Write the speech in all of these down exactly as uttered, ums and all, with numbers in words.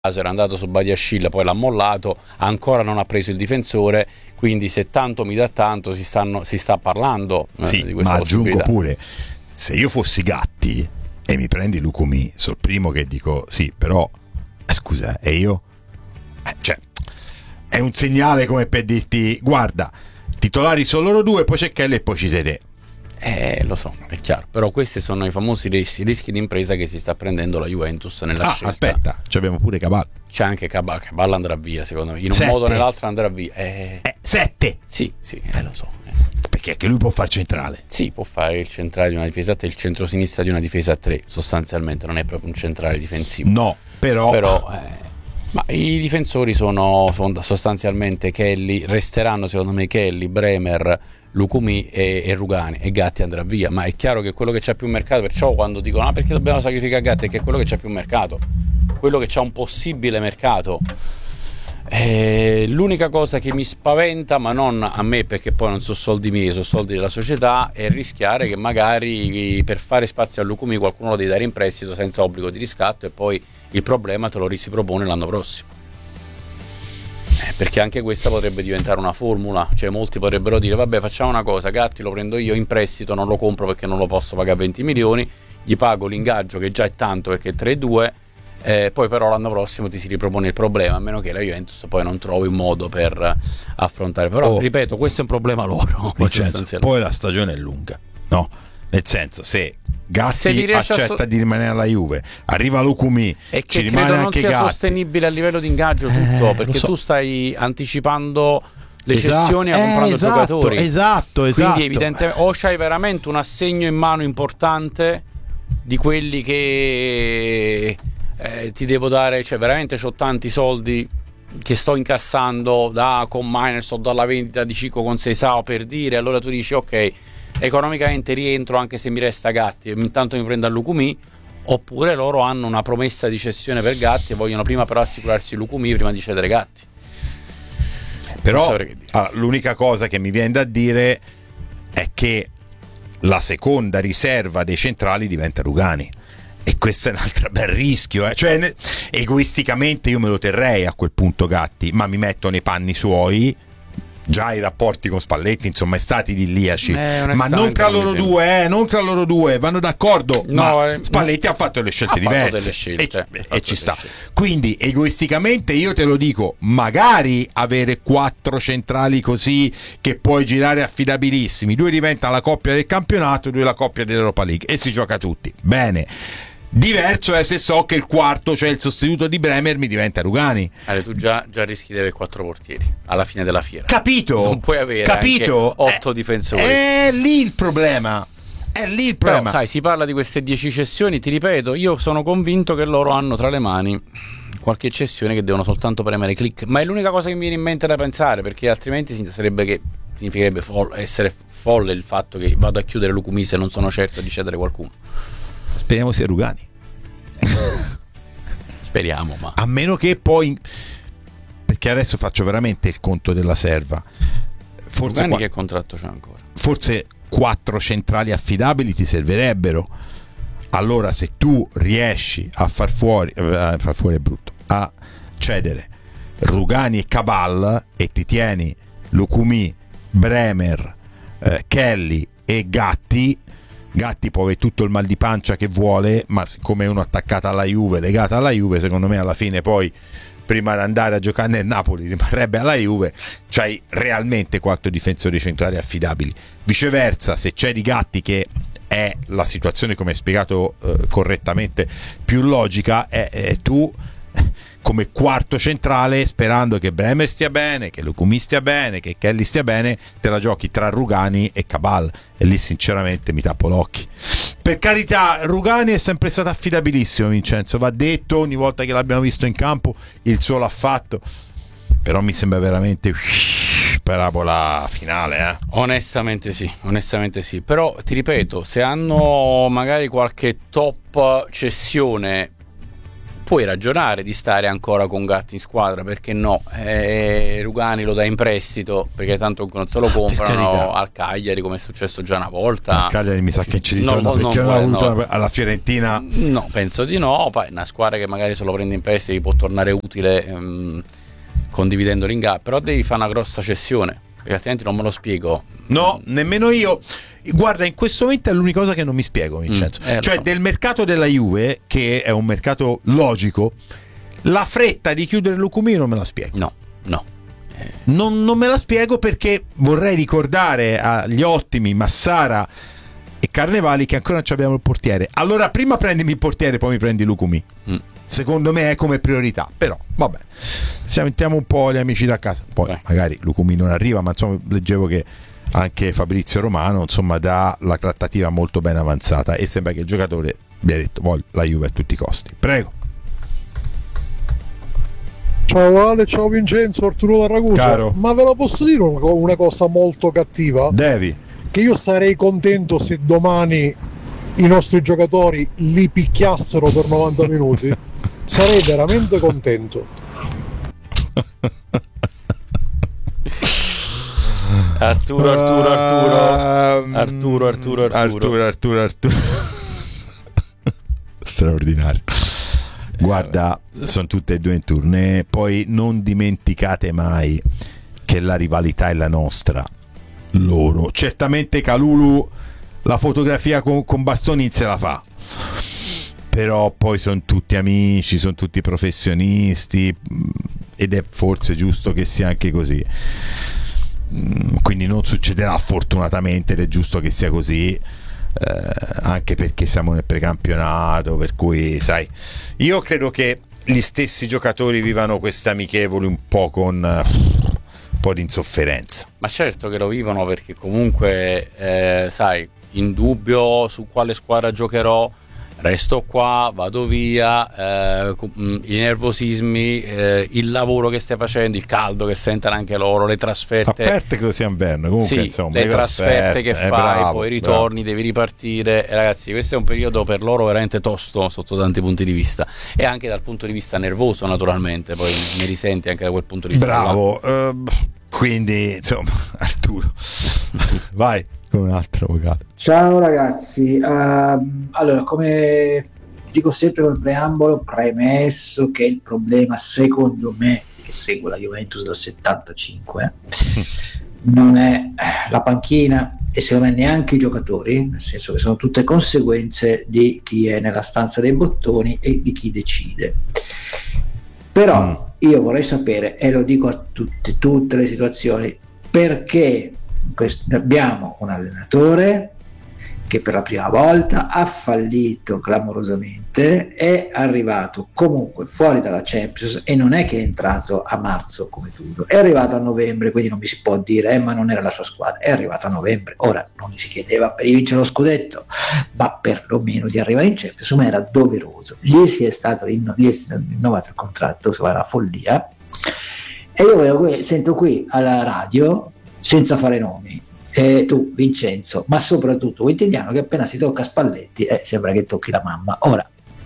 era andato su Badiashile, poi l'ha mollato, ancora non ha preso il difensore, quindi se tanto mi dà tanto si, stanno, si sta parlando eh, sì, di questa ma possibilità. aggiungo pure, se io fossi Gatti e mi prendi Lukumi, sono il primo che dico sì, però eh, scusa, e io? Eh, cioè, è un segnale come per dirti guarda, titolari sono loro due, poi c'è Kelly e poi ci sei te. Eh, lo so, è chiaro, però questi sono i famosi rischi, rischi di impresa che si sta prendendo la Juventus nella ah, scelta. Aspetta, ci abbiamo pure Cabal. C'è anche Cabal, Cabal andrà via, secondo me, in un Sette. modo o nell'altro andrà via. Eh, Eh, sette! sì, sì, eh, lo so. Eh. Perché anche lui può fare centrale. Sì, può fare il centrale di una difesa a tre, il centrosinistra di una difesa a tre, sostanzialmente, non è proprio un centrale difensivo. No, però... Però... Eh, ma i difensori sono, sono sostanzialmente Kelly, resteranno secondo me Kelly, Bremer, Lukumi e, e Rugani, e Gatti andrà via, ma è chiaro che quello che c'ha più mercato, perciò quando dicono ah perché dobbiamo sacrificare Gatti, è che è quello che c'ha più mercato, quello che c'ha un possibile mercato. Eh, l'unica cosa che mi spaventa, ma non a me perché poi non sono soldi miei, sono soldi della società, è rischiare che magari per fare spazio a Lukumi qualcuno lo deve dare in prestito senza obbligo di riscatto e poi il problema te lo si propone l'anno prossimo, eh, perché anche questa potrebbe diventare una formula, cioè molti potrebbero dire vabbè facciamo una cosa, Gatti lo prendo io in prestito, non lo compro perché non lo posso pagare venti milioni, gli pago l'ingaggio che già è tanto perché è tre due, eh, poi però l'anno prossimo ti si ripropone il problema, a meno che la Juventus poi non trovi un modo per affrontare, però oh, ripeto questo è un problema loro, Vincenzo, poi la stagione è lunga, no? Nel senso, se Gatti se accetta so- di rimanere alla Juve, arriva Lukumi e ci che rimane credo non anche sia Gatti. sostenibile a livello di ingaggio tutto, eh, perché so. tu stai anticipando le esatto, cessioni a eh, comprando esatto, giocatori, esatto, esatto. Quindi evidentemente o c'hai veramente un assegno in mano importante di quelli che eh, ti devo dare, cioè veramente c'ho tanti soldi che sto incassando da con miners o dalla vendita di Cico con Seisao, per dire, allora tu dici ok, economicamente rientro anche se mi resta Gatti e intanto mi prendo a Lukumi, oppure loro hanno una promessa di cessione per Gatti e vogliono prima però assicurarsi Lukumi prima di cedere Gatti. Però allora, l'unica cosa che mi viene da dire è che la seconda riserva dei centrali diventa Rugani, e questo è un altro bel rischio, eh. Cioè ne, egoisticamente io me lo terrei a quel punto Gatti, ma mi metto nei panni suoi. Già i rapporti con Spalletti insomma è stati idilliaci, eh, ma non tra loro due, eh, non tra loro due, vanno d'accordo, no, ma eh, Spalletti ha fatto le scelte ha diverse fatto delle scelte, e, fatto e ci sta scelte. Quindi egoisticamente io te lo dico, magari avere quattro centrali così che puoi girare affidabilissimi, due diventa la coppia del campionato, due la coppia dell'Europa League e si gioca tutti bene. Diverso è se so che il quarto, cioè il sostituto di Bremer, mi diventa Rugani. Allora, tu già, già rischi di avere quattro portieri alla fine della fiera. Capito? Non puoi avere Capito? anche otto eh, difensori. È lì il problema. È lì il problema. Però, sai, si parla di queste dieci cessioni, ti ripeto, io sono convinto che loro hanno tra le mani qualche cessione che devono soltanto premere click, ma è l'unica cosa che mi viene in mente da pensare, perché altrimenti sarebbe che significherebbe fo- essere folle il fatto che vado a chiudere Lukumi se non sono certo di cedere qualcuno. Speriamo sia Rugani. Speriamo, ma a meno che poi, perché adesso faccio veramente il conto della serva, forse Rugani qua... che contratto c'è ancora? Forse quattro centrali affidabili ti servirebbero. Allora se tu riesci a far fuori a far fuori è brutto, a cedere Rugani e Cabal e ti tieni Lukumi, Bremer, eh, Kelly e Gatti. Gatti può avere tutto il mal di pancia che vuole, ma siccome è uno attaccato alla Juve, legato alla Juve, secondo me alla fine poi prima di andare a giocare nel Napoli rimarrebbe alla Juve. C'hai realmente quattro difensori centrali affidabili. Viceversa, se c'è di Gatti, che è la situazione, come hai spiegato eh, correttamente, più logica, è, è tu come quarto centrale, sperando che Bremer stia bene, che Lukumi stia bene, che Kelly stia bene, te la giochi tra Rugani e Cabal, e lì sinceramente mi tappo l'occhio. Per carità, Rugani è sempre stato affidabilissimo, Vincenzo, va detto, ogni volta che l'abbiamo visto in campo il suo l'ha fatto, però mi sembra veramente parabola finale, eh? Onestamente sì, onestamente sì, però ti ripeto, se hanno magari qualche top cessione puoi ragionare di stare ancora con Gatti in squadra, perché no? Eh, Rugani lo dai in prestito, perché tanto non se lo comprano al Cagliari, come è successo già una volta. Al Cagliari mi sa che ci No, ritorna no, perché non non ha vuole, avuto no. una- alla Fiorentina. No, penso di no. Poi una squadra che magari se lo prende in prestito può tornare utile, ehm, condividendo l'ingresso, però devi fare una grossa cessione, perché altrimenti non me lo spiego. No, nemmeno io. Guarda, in questo momento è l'unica cosa che non mi spiego, Vincenzo. Mm, eh, cioè, no. del mercato della Juve, che è un mercato logico, la fretta di chiudere Lucumí non me la spiego. No, no. Eh, Non, non me la spiego, perché vorrei ricordare agli ottimi Massara e Carnevali che ancora non ci abbiamo il portiere. Allora prima prendimi il portiere, poi mi prendi Lucumí. mm. Secondo me è come priorità. Però vabbè, sentiamo un po' gli amici da casa. Poi Beh. magari Lucumí non arriva, ma insomma leggevo che anche Fabrizio Romano insomma dà la trattativa molto ben avanzata e sembra che il giocatore abbia detto voglio la Juve a tutti i costi. Prego. Ciao Ale, ciao Vincenzo, Arturo da Ragusa. Caro. Ma ve la posso dire una, co- una cosa molto cattiva? Devi. Che io sarei contento se domani i nostri giocatori li picchiassero per novanta minuti. Sarei veramente contento. Arturo, Arturo, Arturo. Ehm, Arturo, Arturo, Arturo. Arturo, Arturo, Arturo. Straordinario. Guarda, sono tutte e due in tournée. Poi non dimenticate mai che la rivalità è la nostra. Loro. Certamente Kalulu la fotografia con, con Bastonin se la fa. Però poi sono tutti amici, sono tutti professionisti ed è forse giusto che sia anche così. Quindi non succederà fortunatamente ed è giusto che sia così, eh, anche perché siamo nel precampionato, per cui sai, io credo che gli stessi giocatori vivano queste amichevoli un po' con uh, un po' di insofferenza. Ma certo che lo vivono, perché comunque eh, sai, in dubbio su quale squadra giocherò, resto qua, vado via, eh, i nervosismi, eh, il lavoro che stai facendo, il caldo che sentono anche loro, le trasferte. Aperte che lo sia inverno, comunque Sì, insomma, le trasferte che eh, fai, bravo, poi ritorni, devi ripartire. E ragazzi, questo è un periodo per loro veramente tosto sotto tanti punti di vista, e anche dal punto di vista nervoso, naturalmente, poi ne risenti anche da quel punto di vista. bravo. Uh, quindi insomma, Arturo, vai con un altro vocale. Ciao ragazzi, uh, allora come dico sempre col preambolo, premesso che il problema secondo me, che segue la Juventus dal settantacinque, non è la panchina e secondo me neanche i giocatori, nel senso che sono tutte conseguenze di chi è nella stanza dei bottoni e di chi decide. Però Mm. io vorrei sapere, e lo dico a tutte, tutte le situazioni, perché questo, abbiamo un allenatore che per la prima volta ha fallito clamorosamente, è arrivato comunque fuori dalla Champions e non è che è entrato a marzo come tutto, è arrivato a novembre, quindi non mi si può dire eh, ma non era la sua squadra, è arrivato a novembre. Ora non gli si chiedeva per vincere lo scudetto, ma perlomeno di arrivare in Champions, ma era doveroso. Gli si è stato rinno- gli è stato rinnovato il contratto, che era una follia, e io vedo qui, sento qui alla radio, senza fare nomi, e tu Vincenzo, ma soprattutto Quintiliano, che appena si tocca Spalletti eh, sembra che tocchi la mamma. Ora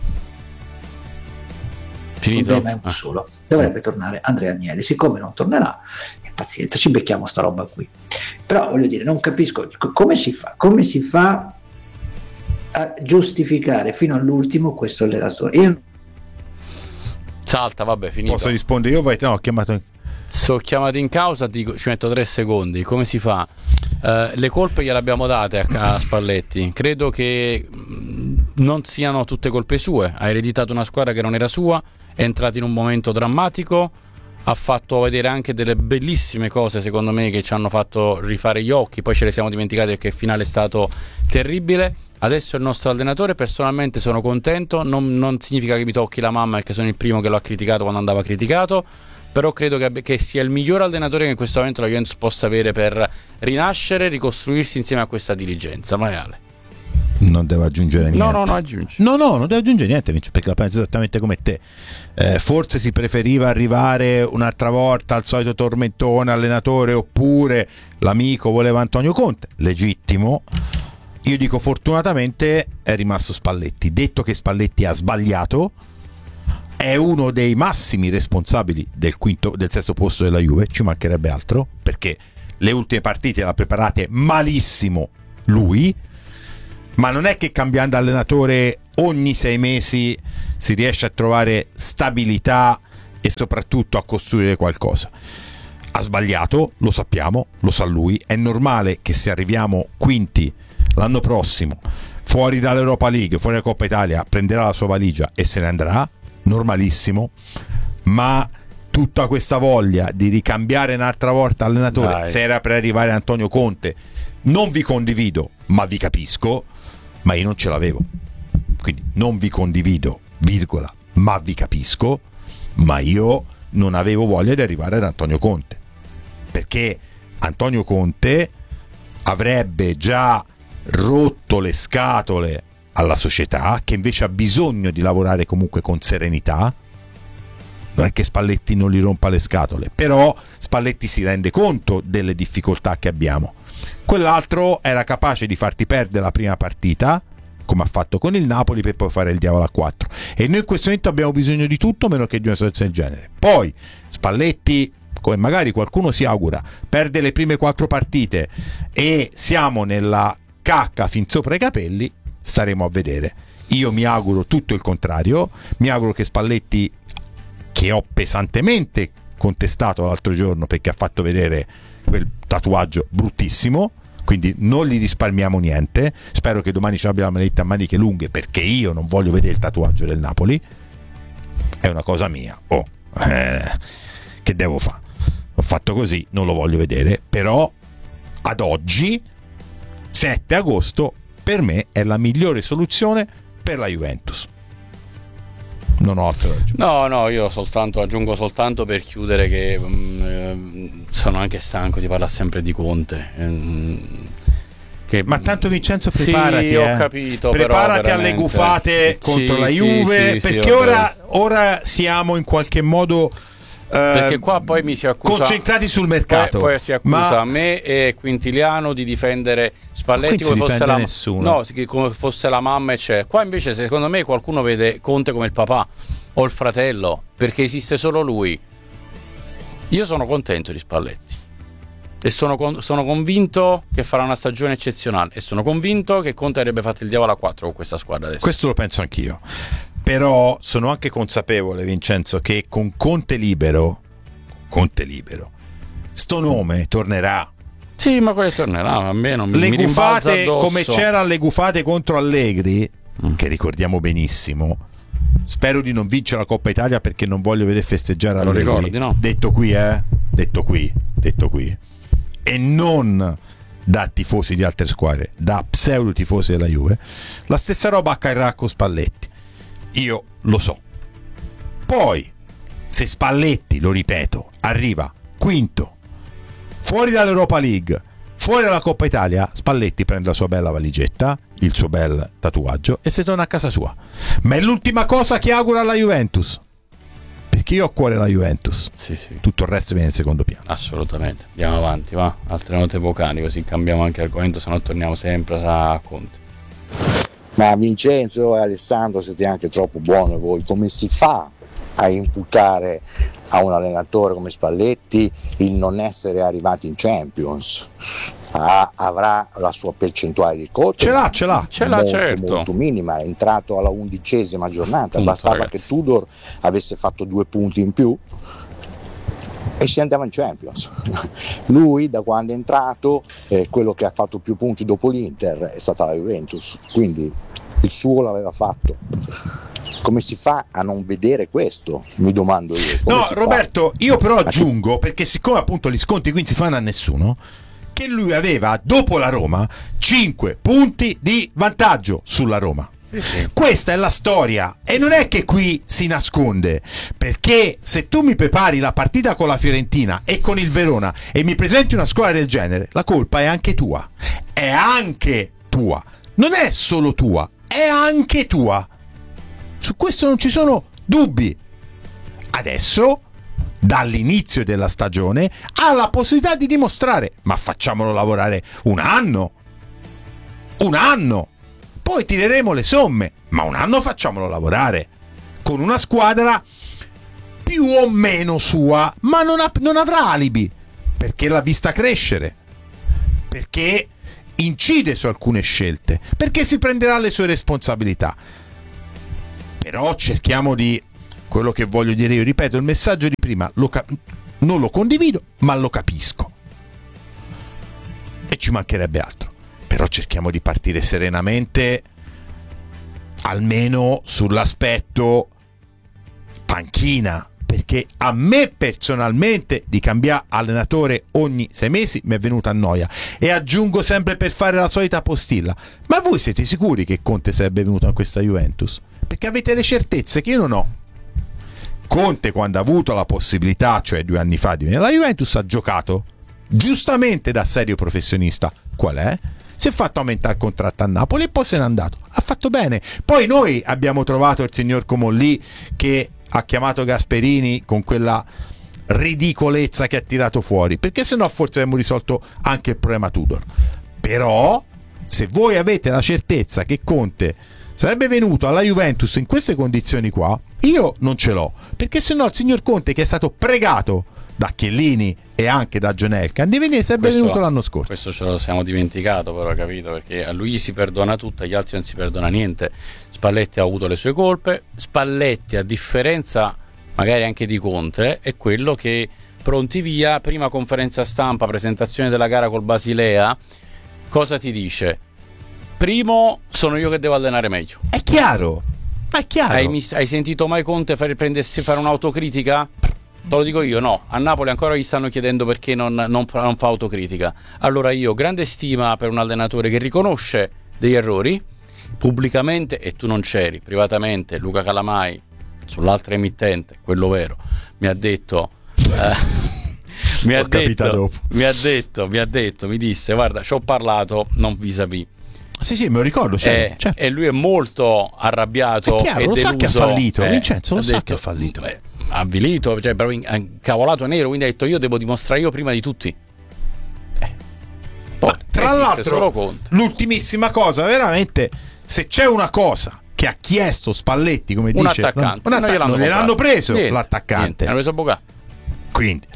il Finito? problema è un Ah. solo, dovrebbe tornare Andrea Agnelli, siccome non tornerà, eh, pazienza, ci becchiamo sta roba qui. Però voglio dire, non capisco co- come si fa come si fa a giustificare fino all'ultimo questo allenatore. Io Salta, vabbè, finito. Posso rispondere io? Vai, no, ho chiamato. Sono chiamato in causa, dico, ci metto tre secondi. Come si fa? Eh, le colpe gliele abbiamo date a, a Spalletti. Credo che mh, non siano tutte colpe sue. Ha ereditato una squadra che non era sua, è entrato in un momento drammatico, ha fatto vedere anche delle bellissime cose, secondo me, che ci hanno fatto rifare gli occhi. Poi ce le siamo dimenticate perché il finale è stato terribile. Adesso è il nostro allenatore, personalmente sono contento. Non, non significa che mi tocchi la mamma, perché sono il primo che lo ha criticato quando andava criticato, però credo che, che sia il miglior allenatore che in questo momento la Juventus possa avere per rinascere, ricostruirsi insieme a questa dirigenza. Ma Ale, Non devo aggiungere niente. no, no, no, aggiungi. No, no, non devo aggiungere niente, perché la penso esattamente come te. Eh, forse si preferiva arrivare un'altra volta al solito tormentone allenatore, oppure l'amico voleva Antonio Conte, legittimo. Io dico fortunatamente è rimasto Spalletti. Detto che Spalletti ha sbagliato, è uno dei massimi responsabili del quinto, del sesto posto della Juve, ci mancherebbe altro, perché le ultime partite le ha preparate malissimo lui, ma non è che cambiando allenatore ogni sei mesi si riesce a trovare stabilità e soprattutto a costruire qualcosa. Ha sbagliato, lo sappiamo, lo sa lui, è normale che se arriviamo quinti l'anno prossimo, fuori dall'Europa League, fuori dalla Coppa Italia, prenderà la sua valigia e se ne andrà, normalissimo, ma tutta questa voglia di ricambiare un'altra volta allenatore, Dai. se era per arrivare Antonio Conte, non vi condivido, ma vi capisco, ma io non ce l'avevo. Quindi non vi condivido, virgola, ma vi capisco, ma io non avevo voglia di arrivare ad Antonio Conte, perché Antonio Conte avrebbe già rotto le scatole alla società, che invece ha bisogno di lavorare comunque con serenità. Non è che Spalletti non gli rompa le scatole, però Spalletti si rende conto delle difficoltà che abbiamo. Quell'altro era capace di farti perdere la prima partita, come ha fatto con il Napoli, per poi fare il diavolo a quattro, e noi in questo momento abbiamo bisogno di tutto meno che di una situazione del genere. Poi Spalletti, come magari qualcuno si augura, perde le prime quattro partite e siamo nella cacca fin sopra i capelli, staremo a vedere. Io mi auguro tutto il contrario, mi auguro che Spalletti, che ho pesantemente contestato l'altro giorno perché ha fatto vedere quel tatuaggio bruttissimo, quindi non gli risparmiamo niente, spero che domani ci abbia la maglietta a maniche lunghe, perché io non voglio vedere il tatuaggio del Napoli, è una cosa mia, oh, eh, che devo fare? Ho fatto così, non lo voglio vedere, però ad oggi sette agosto per me è la migliore soluzione per la Juventus. Non ho altro da aggiungere. No, no, io soltanto aggiungo soltanto per chiudere che mh, sono anche stanco di parlare sempre di Conte. Mh, che, Ma tanto Vincenzo, preparati, sì, ho eh. capito, preparati però, alle veramente. gufate contro Sì, la sì, Juve, sì, sì, perché vabbè. ora, ora siamo in qualche modo Perché qua poi mi si accusa, concentrati sul mercato. Poi, poi si accusa ma... a me e Quintiliano di difendere Spalletti Qui non si come fosse difende la nessuno. no, sì, come fosse la mamma, e c'è. Qua invece secondo me qualcuno vede Conte come il papà o il fratello, perché esiste solo lui. Io sono contento di Spalletti e sono, con, sono convinto che farà una stagione eccezionale e sono convinto che Conte avrebbe fatto il diavolo a quattro con questa squadra adesso. Questo lo penso anch'io. Però sono anche consapevole, Vincenzo, che con Conte libero, Conte libero, sto nome tornerà. Sì, ma quello tornerà, a me non Le mi rimbalza gufate, addosso. come c'era le gufate contro Allegri, Mm. che ricordiamo benissimo. Spero di non vincere la Coppa Italia perché non voglio vedere festeggiare Te lo Allegri. ricordi, no? Detto qui, eh? Detto qui, detto qui. E non da tifosi di altre squadre, da pseudo tifosi della Juve. La stessa roba accadrà con Spalletti. Io lo so. Poi, se Spalletti, lo ripeto, arriva quinto, fuori dall'Europa League, fuori dalla Coppa Italia, Spalletti prende la sua bella valigetta, il suo bel tatuaggio e se torna a casa sua. Ma è l'ultima cosa che auguro alla Juventus, perché io ho a cuore la Juventus. Sì, sì. Tutto il resto viene in secondo piano. Assolutamente. Andiamo avanti, va. Altre note vocali, così cambiamo anche argomento, se no torniamo sempre a Conte. Ma Vincenzo e Alessandro siete anche troppo buoni voi, come si fa a imputare a un allenatore come Spalletti il non essere arrivati in Champions? Ah, avrà la sua percentuale di colpe, Ce l'ha, ce l'ha. Ce l'ha, molto, certo. molto minima, è entrato alla undicesima giornata, Appunto, bastava ragazzi. che Tudor avesse fatto due punti in più e si andava in Champions. Lui da quando è entrato, eh, quello che ha fatto più punti dopo l'Inter è stata la Juventus, quindi il suo l'aveva fatto. Come si fa a non vedere questo? Mi domando io. Come No, si fa? Roberto, io però Ma che- aggiungo, perché siccome appunto gli sconti qui non si fanno a nessuno, che lui aveva dopo la Roma cinque punti di vantaggio sulla Roma. Sì, sì. Questa è la storia e non è che qui si nasconde, perché se tu mi prepari la partita con la Fiorentina e con il Verona e mi presenti una squadra del genere, la colpa è anche tua, è anche tua, non è solo tua, è anche tua. Su questo non ci sono dubbi. Adesso, dall'inizio della stagione, ha la possibilità di dimostrare, ma facciamolo lavorare un anno, un anno, poi tireremo le somme, ma un anno facciamolo lavorare. con una squadra più o meno sua, ma non, ha, non avrà alibi, perché l'ha vista crescere, perché incide su alcune scelte, perché si prenderà le sue responsabilità. Però cerchiamo di, quello che voglio dire io, ripeto, il messaggio di prima lo cap- non lo condivido, ma lo capisco, e ci mancherebbe altro, però cerchiamo di partire serenamente, almeno sull'aspetto panchina, perché a me personalmente di cambiare allenatore ogni sei mesi mi è venuta a noia, e aggiungo sempre per fare la solita postilla: ma voi siete sicuri che Conte sarebbe venuto a questa Juventus? Perché avete le certezze che io non ho. Conte, quando ha avuto la possibilità, cioè due anni fa, di venire alla Juventus, ha giocato giustamente da serio professionista. Qual è? Si è fatto aumentare il contratto a Napoli e poi se n'è andato. Ha fatto bene. Poi noi abbiamo trovato il signor Comolli, che ha chiamato Gasperini con quella ridicolezza che ha tirato fuori, perché sennò forse avremmo risolto anche il problema Tudor. Però se voi avete la certezza che Conte sarebbe venuto alla Juventus in queste condizioni qua, io non ce l'ho, perché sennò il signor Conte, che è stato pregato da Chiellini e anche da John Elkann di venire, sarebbe questo, venuto l'anno scorso. Questo ce lo siamo dimenticato, però, capito? Perché a lui gli si perdona tutto, agli altri non si perdona niente. Spalletti ha avuto le sue colpe. Spalletti, a differenza magari anche di Conte, è quello che pronti via, prima conferenza stampa, presentazione della gara col Basilea, cosa ti dice? Primo, sono io che devo allenare meglio. È chiaro, è chiaro. Hai, hai sentito mai Conte fare, prendersi fare un'autocritica? Te lo dico io, no. A Napoli ancora gli stanno chiedendo perché non, non, fa, non fa autocritica. Allora io, grande stima per un allenatore che riconosce degli errori pubblicamente, e tu non c'eri, privatamente. Luca Calamai, sull'altra emittente, quello vero, mi ha detto eh, mi, ha detto mi ha detto mi ha detto mi disse: guarda, ci ho parlato non vis-à-vis. Sì, sì, me lo ricordo, certo, eh, certo. E lui è molto arrabbiato. È chiaro, e lo deluso. sa che ha fallito, eh, Vincenzo, lo sa detto, che ha fallito. Beh, ha avvilito, cioè proprio incavolato nero, quindi ha detto: io devo dimostrare io prima di tutti. Eh. Poi, Ma, tra l'altro, l'ultimissima cosa, veramente, se c'è una cosa che ha chiesto Spalletti, come un dice, attaccante, un attac- non gliel'hanno preso niente, l'attaccante. Niente, hanno preso Bocà. Quindi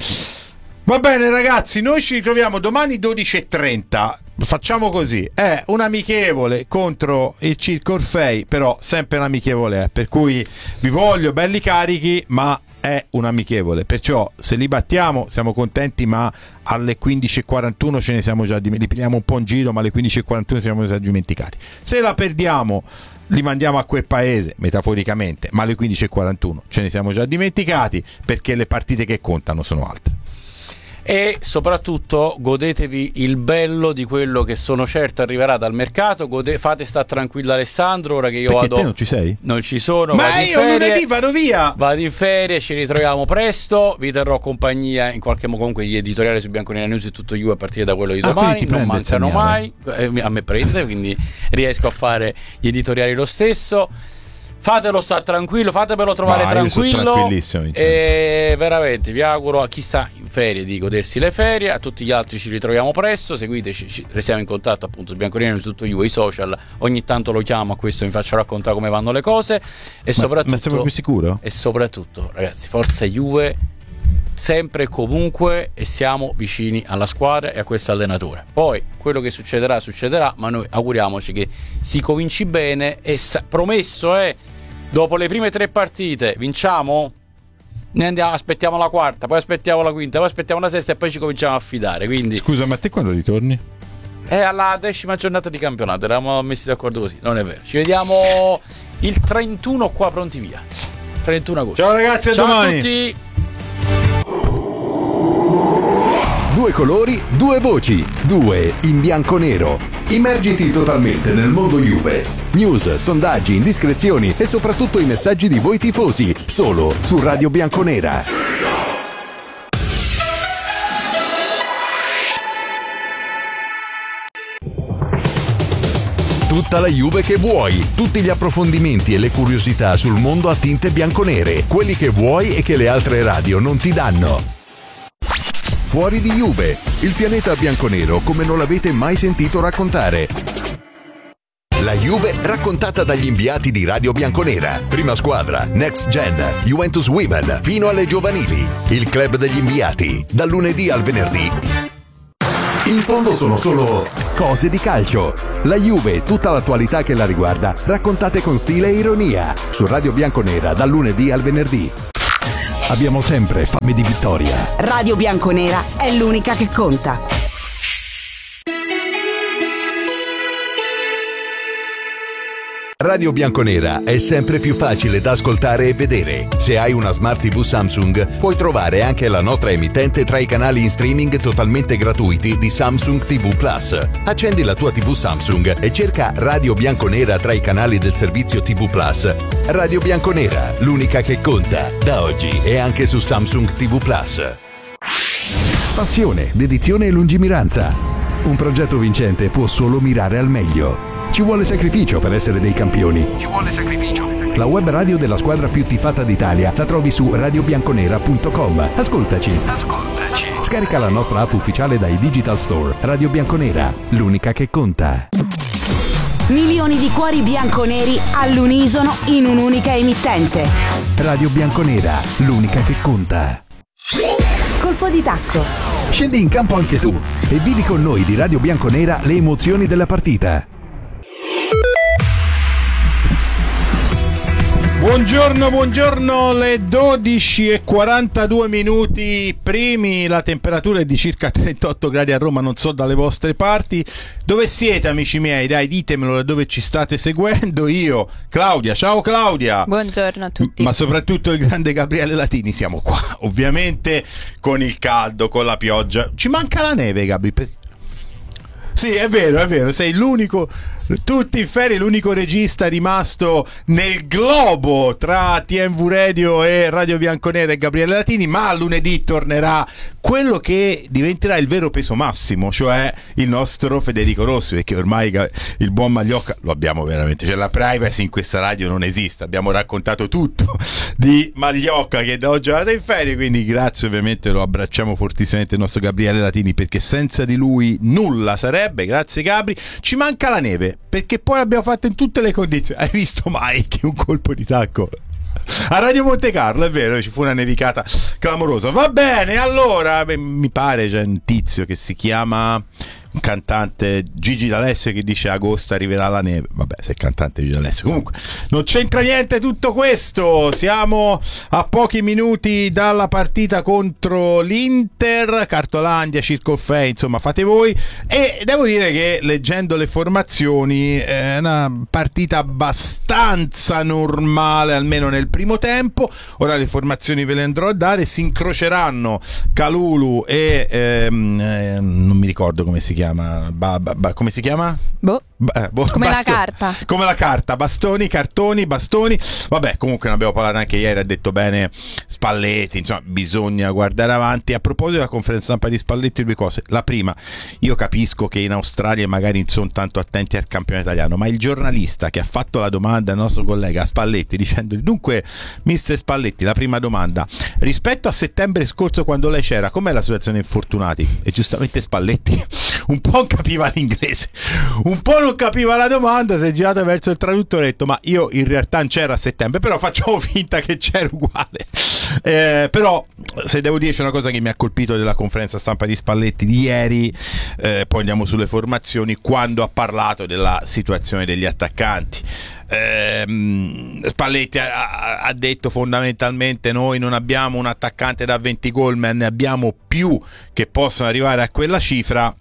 va bene ragazzi, noi ci ritroviamo domani dodici e trenta. Facciamo così, è un amichevole contro il Circo Orfei, però sempre un amichevole, eh, per cui vi voglio belli carichi, ma è un amichevole, perciò se li battiamo siamo contenti, ma alle quindici e quarantuno ce ne siamo già dimenticati, li prendiamo un po' in giro, ma alle quindici e quarantuno siamo già dimenticati. Se la perdiamo li mandiamo a quel paese, metaforicamente, ma alle quindici e quarantuno ce ne siamo già dimenticati, perché le partite che contano sono altre. E soprattutto godetevi il bello di quello che sono certo arriverà dal mercato. Gode- fate sta tranquillo Alessandro, ora che io perché vado. Te non ci sei? Non ci sono. Ma io lunedì vado via. Vado in ferie, ci ritroviamo presto. Vi terrò compagnia in qualche modo. Comunque gli editoriali su Bianconera News e tutto io a partire da quello di ah, domani non mancano mai. Eh, a me prende, quindi riesco a fare gli editoriali lo stesso. Fatelo sta tranquillo, fatevelo trovare no, tranquillo. E veramente vi auguro a chi sta in ferie di godersi le ferie, a tutti gli altri ci ritroviamo presto, seguiteci, ci, restiamo in contatto appunto su Bianconera su tutto io, i social, ogni tanto lo chiamo a questo, mi faccio raccontare come vanno le cose e ma, soprattutto ma sei proprio sicuro? E soprattutto ragazzi, forza Juve sempre e comunque, e siamo vicini alla squadra e a questo allenatore. Poi quello che succederà succederà, ma noi auguriamoci che si cominci bene e sa- promesso è, dopo le prime tre partite vinciamo, ne andiamo, aspettiamo la quarta, poi aspettiamo la quinta, poi aspettiamo la sesta e poi ci cominciamo a affidare. Quindi scusa, ma te quando ritorni? È alla decima giornata di campionato, eravamo messi d'accordo così, non è vero. Ci vediamo il trentuno qua pronti via, trentuno agosto. Ciao ragazzi, a ciao domani. a tutti. Due colori, due voci, due in bianco-nero. Immergiti totalmente nel mondo Juve. News, sondaggi, indiscrezioni e soprattutto i messaggi di voi tifosi, solo su Radio Bianconera. Tutta la Juve che vuoi, tutti gli approfondimenti e le curiosità sul mondo a tinte bianconere, quelli che vuoi e che le altre radio non ti danno. Fuori di Juve, il pianeta bianconero come non l'avete mai sentito raccontare. La Juve raccontata dagli inviati di Radio Bianconera. Prima squadra, Next Gen, Juventus Women, fino alle giovanili. Il club degli inviati, dal lunedì al venerdì. In fondo sono solo cose di calcio. La Juve e tutta l'attualità che la riguarda, raccontate con stile e ironia. Su Radio Bianconera, dal lunedì al venerdì. Abbiamo sempre fame di vittoria. Radio Bianconera è l'unica che conta. Radio Bianconera è sempre più facile da ascoltare e vedere. Se hai una Smart tivù Samsung, puoi trovare anche la nostra emittente tra i canali in streaming totalmente gratuiti di Samsung tivù Plus. Accendi la tua tivù Samsung e cerca Radio Bianconera tra i canali del servizio tivù Plus. Radio Bianconera, l'unica che conta, da oggi e anche su Samsung tivù Plus. Passione, dedizione e lungimiranza. Un progetto vincente può solo mirare al meglio. Ci vuole sacrificio per essere dei campioni. Ci vuole sacrificio. La web radio della squadra più tifata d'Italia la trovi su radio bianconera punto com. Ascoltaci. Ascoltaci. Scarica la nostra app ufficiale dai Digital Store. Radio Bianconera, l'unica che conta. Milioni di cuori bianconeri all'unisono in un'unica emittente. Radio Bianconera, l'unica che conta. Colpo di tacco. Scendi in campo anche tu e vivi con noi di Radio Bianconera le emozioni della partita. Buongiorno, buongiorno, le dodici e quarantadue minuti primi, la temperatura è di circa trentotto gradi a Roma, non so dalle vostre parti. Dove siete, amici miei? Dai, ditemelo da dove ci state seguendo. Io, Claudia, ciao Claudia. Buongiorno a tutti. Ma soprattutto il grande Gabriele Latini, siamo qua, ovviamente con il caldo, con la pioggia. Ci manca la neve, Gabri. Sì, è vero, è vero, sei l'unico, tutti in ferie, l'unico regista rimasto nel globo tra T M V Radio e Radio Bianconera e Gabriele Latini, ma lunedì tornerà quello che diventerà il vero peso massimo, cioè il nostro Federico Rossi, perché ormai il buon Magliocca lo abbiamo veramente, cioè la privacy in questa radio non esiste, abbiamo raccontato tutto di Magliocca che da oggi è andato in ferie, quindi grazie, ovviamente lo abbracciamo fortissimamente il nostro Gabriele Latini, perché senza di lui nulla sarebbe. Grazie Gabri. Ci manca la neve, perché poi l'abbiamo fatta in tutte le condizioni. Hai visto mai che un colpo di tacco a Radio Monte Carlo, è vero, ci fu una nevicata clamorosa. Va bene, allora beh, mi pare c'è un tizio che si chiama, un cantante, Gigi D'Alessio, che dice agosto arriverà la neve. Vabbè, se è cantante Gigi D'Alessio, comunque non c'entra niente tutto questo. Siamo a pochi minuti dalla partita contro l'Inter, Cartolandia, Circolfei, insomma fate voi. E devo dire che leggendo le formazioni è una partita abbastanza normale, almeno nel primo tempo. Ora le formazioni ve le andrò a dare. Si incroceranno Kalulu e ehm, eh, non mi ricordo come si chiama, ba, ba, ba, come si chiama? Boh. Ba, boh, come basto- la carta. Come la carta, bastoni, cartoni, bastoni. Vabbè, comunque ne abbiamo parlato anche ieri, ha detto bene Spalletti, insomma, bisogna guardare avanti. A proposito della conferenza stampa di Spalletti, due cose. La prima, io capisco che in Australia magari non sono tanto attenti al campionato italiano, ma il giornalista che ha fatto la domanda al nostro collega Spalletti dicendo dunque, mister Spalletti, la prima domanda, rispetto a settembre scorso quando lei c'era, com'è la situazione infortunati? E giustamente Spalletti un po' capiva l'inglese, un po' non capiva la domanda, si è girato verso il traduttore e ha detto ma io in realtà non c'ero a settembre, però facciamo finta che c'era uguale. Eh, però se devo dire c'è una cosa che mi ha colpito della conferenza stampa di Spalletti di ieri, eh, poi andiamo sulle formazioni, quando ha parlato della situazione degli attaccanti. Eh, Spalletti ha, ha detto fondamentalmente noi non abbiamo un attaccante da venti gol, ma ne abbiamo più che possono arrivare a quella cifra.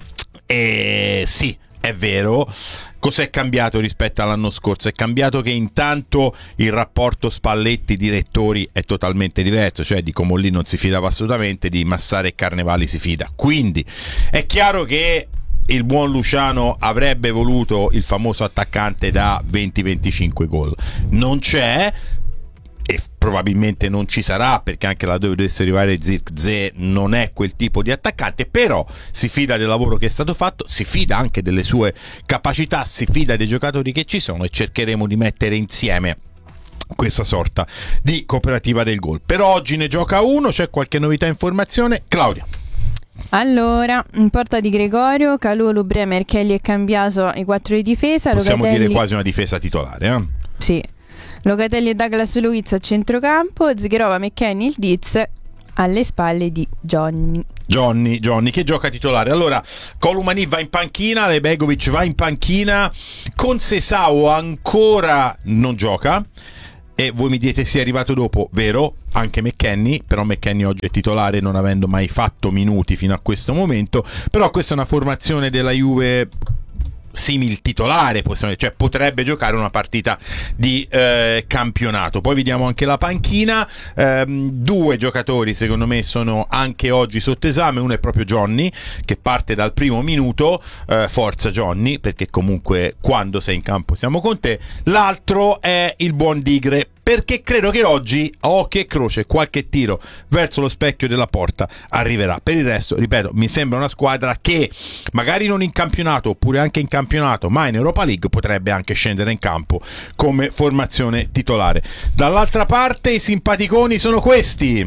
E sì, è vero. Cos'è cambiato rispetto all'anno scorso? È cambiato che intanto il rapporto Spalletti-direttori è totalmente diverso, cioè di Comolli non si fidava assolutamente, di Massara e Carnevali si fida. Quindi è chiaro che il buon Luciano avrebbe voluto il famoso attaccante da venti venticinque gol. Non c'è, e probabilmente non ci sarà, perché anche laddove dovesse arrivare Zirkzee non è quel tipo di attaccante, però si fida del lavoro che è stato fatto, si fida anche delle sue capacità, si fida dei giocatori che ci sono, e cercheremo di mettere insieme questa sorta di cooperativa del gol. Per oggi ne gioca uno, c'è qualche novità in formazione? Claudia. Allora, in porta di Gregorio, Calulu, Bremer, Kelly e Cambiaso, i quattro di difesa. Possiamo Locatelli... dire quasi una difesa titolare, eh? Sì. Locatelli e Douglas Luiz a centrocampo, Zgherova, McKennie, il Diz alle spalle di Johnny. Johnny, Johnny che gioca titolare. Allora, Kolumani va in panchina, Lebegovic va in panchina, Conceição ancora non gioca. E voi mi dite sì, è arrivato dopo, vero? Anche McKennie, però McKennie oggi è titolare non avendo mai fatto minuti fino a questo momento. Però questa è una formazione della Juve simil titolare, possiamo dire, cioè potrebbe giocare una partita di eh, campionato. Poi vediamo anche la panchina, ehm, due giocatori secondo me sono anche oggi sotto esame. Uno è proprio Johnny, che parte dal primo minuto, eh, forza Johnny, perché comunque quando sei in campo siamo con te. L'altro è il buon Digre, perché credo che oggi a occhio e croce qualche tiro verso lo specchio della porta arriverà. Per il resto, ripeto, mi sembra una squadra che magari non in campionato oppure anche in campionato, ma in Europa League potrebbe anche scendere in campo come formazione titolare. Dall'altra parte i simpaticoni sono questi: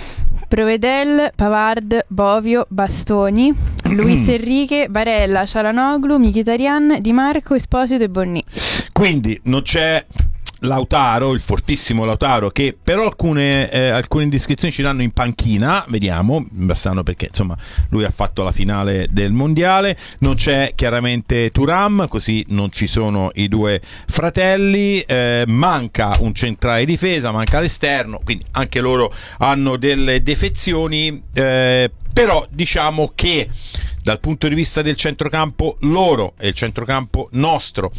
Provedel, Pavard, Bovio, Bastoni, Luis Enrique, Barella, Cialanoglu, Mkhitaryan, Di Marco, Esposito e Bonni. Quindi non c'è Lautaro, il fortissimo Lautaro, che però alcune, eh, alcune indiscrezioni ci danno in panchina, vediamo, bastano perché insomma lui ha fatto la finale del mondiale. Non c'è chiaramente Thuram, così non ci sono i due fratelli, eh, manca un centrale di difesa, manca l'esterno, quindi anche loro hanno delle defezioni, eh, però diciamo che dal punto di vista del centrocampo loro e il centrocampo nostro,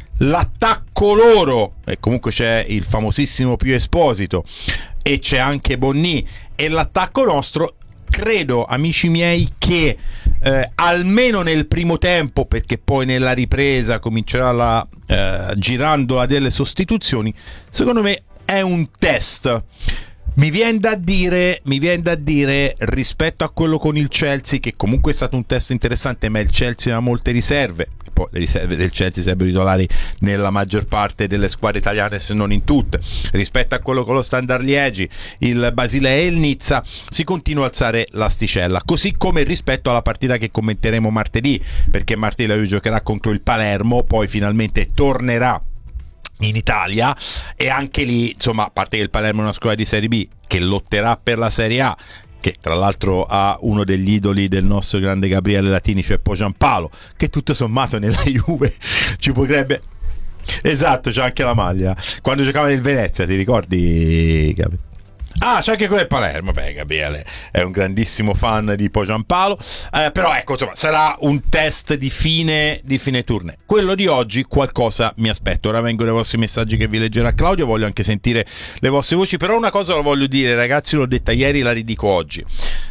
l'attacco loro, e comunque c'è il famosissimo Pio Esposito e c'è anche Bonni, e l'attacco nostro, credo, amici miei, che eh, almeno nel primo tempo, perché poi nella ripresa comincerà la eh, girandola delle sostituzioni, secondo me è un test. Mi viene da dire, mi viene da dire rispetto a quello con il Chelsea, che comunque è stato un test interessante, ma il Chelsea ha molte riserve. Poi le riserve del Chelsea sarebbero titolari nella maggior parte delle squadre italiane, se non in tutte. Rispetto a quello con lo Standard Liegi, il Basilea e il Nizza, si continua a alzare l'asticella, così come rispetto alla partita che commenteremo martedì, perché martedì la Juve giocherà contro il Palermo, poi finalmente tornerà in Italia, e anche lì, insomma, a parte che il Palermo è una squadra di Serie B che lotterà per la Serie A, che tra l'altro ha uno degli idoli del nostro grande Gabriele Latini, cioè poi Giampaolo, che tutto sommato nella Juve ci potrebbe... Esatto, c'è anche la maglia quando giocava nel Venezia, ti ricordi, Gabriele? Ah, c'è anche quello del Palermo. Beh, Gabriele è un grandissimo fan di Poi Giampaolo, eh, però ecco, insomma, sarà un test di fine di fine turne. Quello di oggi qualcosa mi aspetto. Ora vengono i vostri messaggi che vi leggerà Claudio, voglio anche sentire le vostre voci, però una cosa la voglio dire, ragazzi, l'ho detta ieri, la ridico oggi.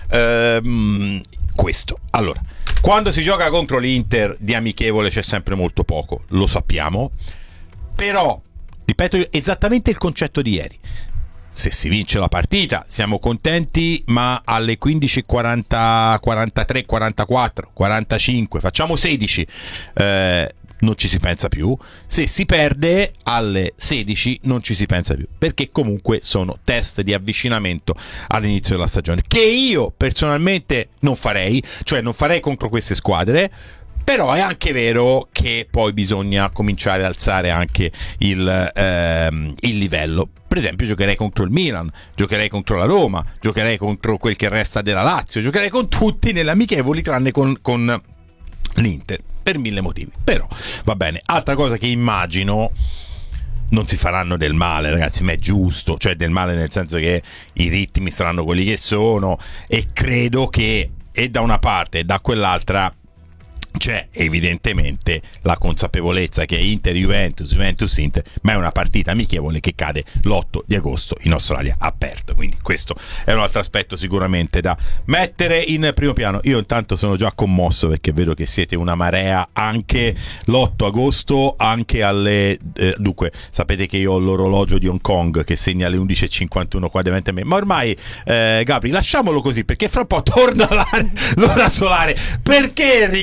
Ehm, questo, allora, quando si gioca contro l'Inter di amichevole c'è sempre molto poco, lo sappiamo, però ripeto esattamente il concetto di ieri. Se si vince la partita siamo contenti, ma alle quindici e quaranta, quarantatré, quarantaquattro, quarantacinque, facciamo sedici, eh, non ci si pensa più. Se si perde alle sedici non ci si pensa più, perché comunque sono test di avvicinamento all'inizio della stagione, che io personalmente non farei, cioè non farei contro queste squadre. Però è anche vero che poi bisogna cominciare ad alzare anche il, ehm, il livello. Per esempio giocherei contro il Milan, giocherei contro la Roma, giocherei contro quel che resta della Lazio, giocherei con tutti nelle amichevoli tranne con, con l'Inter, per mille motivi. Però va bene. Altra cosa che immagino, non si faranno del male, ragazzi, ma è giusto, cioè del male nel senso che i ritmi saranno quelli che sono, e credo che e da una parte e da quell'altra c'è evidentemente la consapevolezza che Inter Juventus, Juventus Inter, ma è una partita amichevole che cade l'otto di agosto in Australia aperta, quindi questo è un altro aspetto sicuramente da mettere in primo piano. Io intanto sono già commosso perché vedo che siete una marea anche l'otto agosto, anche alle eh, dunque sapete che io ho l'orologio di Hong Kong che segna alle undici e cinquantuno qua davanti a me, ma ormai eh, Gabri, lasciamolo così, perché fra un po' torna la, l'ora solare, perché ricambiare?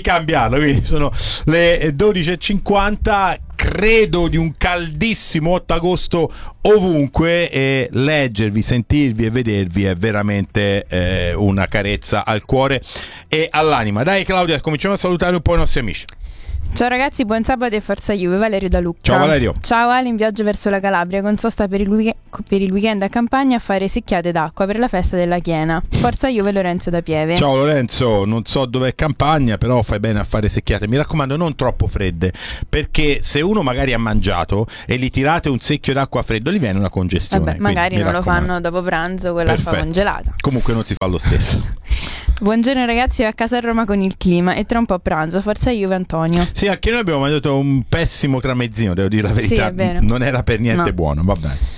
farlo, quindi sono le dodici e cinquanta, credo di un caldissimo otto agosto ovunque, e leggervi, sentirvi e vedervi è veramente eh, una carezza al cuore e all'anima. Dai Claudia, cominciamo a salutare un po' i nostri amici. Ciao ragazzi, buon sabato e forza Juve. Valerio da Lucca. Ciao Valerio. Ciao Ale, in viaggio verso la Calabria con sosta per il, week- per il weekend a Campania a fare secchiate d'acqua per la festa della Chiena. Forza Juve, Lorenzo da Pieve. Ciao Lorenzo, non so dov'è Campania, però fai bene a fare secchiate. Mi raccomando, non troppo fredde, perché se uno magari ha mangiato e gli tirate un secchio d'acqua freddo gli viene una congestione. Vabbè, magari non lo fanno dopo pranzo con l'acqua Perfetto. congelata. Comunque non si fa lo stesso. Buongiorno ragazzi, io a casa a Roma con il clima e tra un po' pranzo. Forza Juve, Antonio. Sì, anche noi abbiamo mangiato un pessimo tramezzino, devo dire la verità. Sì, è vero. Non era per niente No. buono, va bene.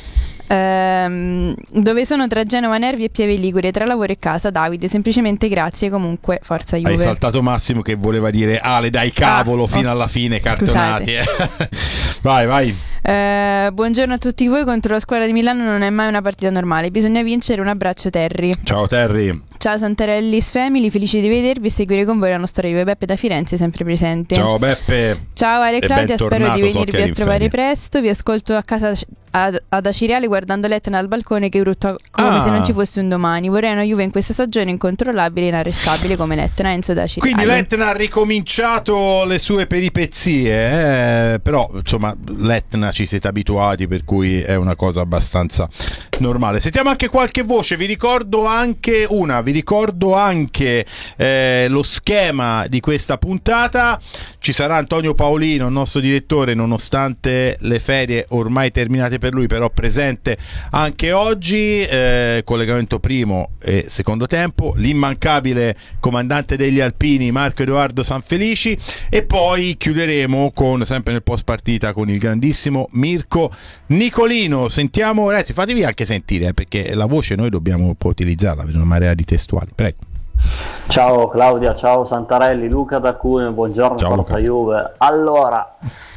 Ehm, dove sono tra Genova, Nervi e Pieve Ligure, tra lavoro e casa. Davide, semplicemente grazie, comunque forza Juve. Hai saltato Massimo che voleva dire Ale dai cavolo Ah, fino oh, alla fine, cartonati. eh. Vai, vai. Eh, buongiorno a tutti voi. Contro la squadra di Milano non è mai una partita normale, bisogna vincere. Un abbraccio Terry. Ciao Terry. Ciao Santarellis Family, felici di vedervi e seguire con voi la nostra Juve. Beppe da Firenze sempre presente. Ciao Beppe. Ciao Ale e Claudia, spero di bentornato, so venirvi che eri a in trovare ferie. presto. Vi ascolto a casa ad, ad Acireale guardando l'Etna dal balcone che urutta come Ah. se non ci fosse un domani. Vorrei una Juve in questa stagione incontrollabile e inarrestabile come l'Etna. Enzo da Acireale. Quindi l'Etna ha ricominciato le sue peripezie, eh? Però insomma l'Etna ci siete abituati, per cui è una cosa abbastanza normale. Sentiamo anche qualche voce, vi ricordo anche una, vi ricordo anche eh, lo schema di questa puntata. Ci sarà Antonio Paolino, il nostro direttore, nonostante le ferie ormai terminate per lui, però presente anche oggi, eh, collegamento primo e secondo tempo, l'immancabile comandante degli Alpini Marco Edoardo Sanfelici, e poi chiuderemo con, sempre nel post partita, con il grandissimo Mirko Nicolino. Sentiamo, ragazzi, fatevi anche sentire, eh, perché la voce noi dobbiamo un po' utilizzarla per una marea di testuali. Prego. Ciao Claudia, ciao Santarelli, Luca da Cuneo, buongiorno, Ciao, Forza Luca. Juve. Allora,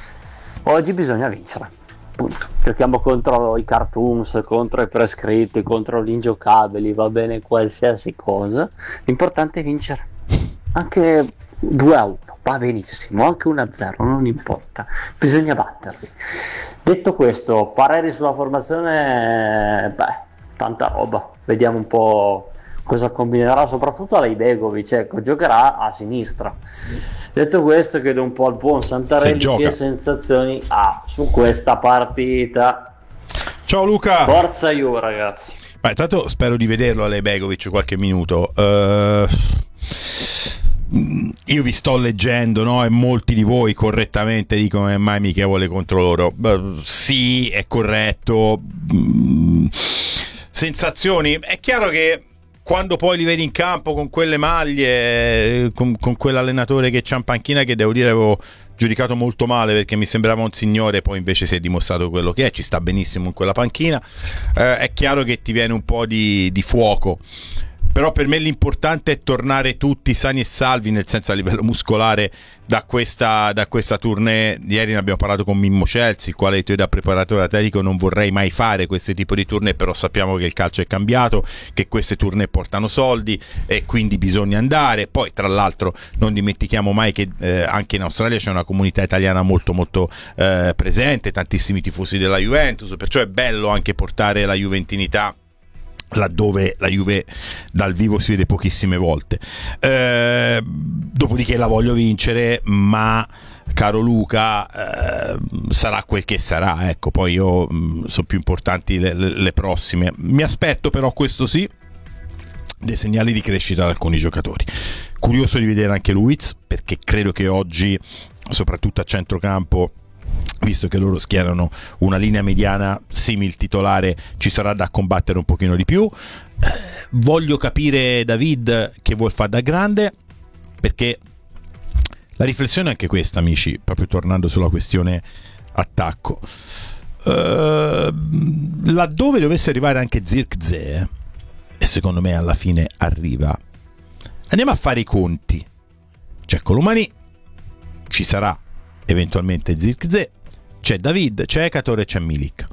oggi bisogna vincere, punto. Giochiamo contro i cartoons, contro i prescritti, contro gli ingiocabili, va bene qualsiasi cosa, l'importante è vincere, anche due a uno va benissimo, anche uno a zero non importa, bisogna batterli. Detto questo, pareri sulla formazione, beh, tanta roba, vediamo un po' cosa combinerà, soprattutto Alej Begovic, ecco, giocherà a sinistra. Detto questo, chiedo un po' al buon Santarelli che sensazioni ha su questa partita. Ciao Luca. Forza Juve ragazzi. Beh, tanto spero di vederlo Alej Begovic qualche minuto. Uh, io vi sto leggendo, no? E molti di voi correttamente dicono che è mai amichevole contro loro. Uh, sì, è corretto. Mm, sensazioni, è chiaro che quando poi li vedi in campo con quelle maglie, con, con quell'allenatore che c'ha in panchina, che devo dire avevo giudicato molto male perché mi sembrava un signore, poi invece si è dimostrato quello che è, ci sta benissimo in quella panchina, eh, è chiaro che ti viene un po' di, di fuoco. Però per me l'importante è tornare tutti sani e salvi, nel senso a livello muscolare, da questa, da questa tournée. Ieri ne abbiamo parlato con Mimmo Celsi, il quale io da preparatore atletico non vorrei mai fare questo tipo di tournée, però sappiamo che il calcio è cambiato, che queste tournée portano soldi e quindi bisogna andare. Poi tra l'altro non dimentichiamo mai che eh, anche in Australia c'è una comunità italiana molto molto eh, presente, tantissimi tifosi della Juventus, perciò è bello anche portare la juventinità laddove la Juve dal vivo si vede pochissime volte. Eh, dopodiché la voglio vincere, ma caro Luca, eh, sarà quel che sarà, ecco. Poi io mh, sono più importanti le, le, le prossime. Mi aspetto però, questo sì, dei segnali di crescita da alcuni giocatori. Curioso di vedere anche Luiz, perché credo che oggi, soprattutto a centrocampo, visto che loro schierano una linea mediana simil titolare, ci sarà da combattere un pochino di più. Eh, voglio capire David che vuol fare da grande, perché la riflessione è anche questa, amici, proprio tornando sulla questione attacco. Eh, laddove dovesse arrivare anche Zirkzee, e secondo me alla fine arriva, andiamo a fare i conti. C'è Colomani, ci sarà eventualmente Zirkzee, c'è David, c'è Ekator e c'è Milik.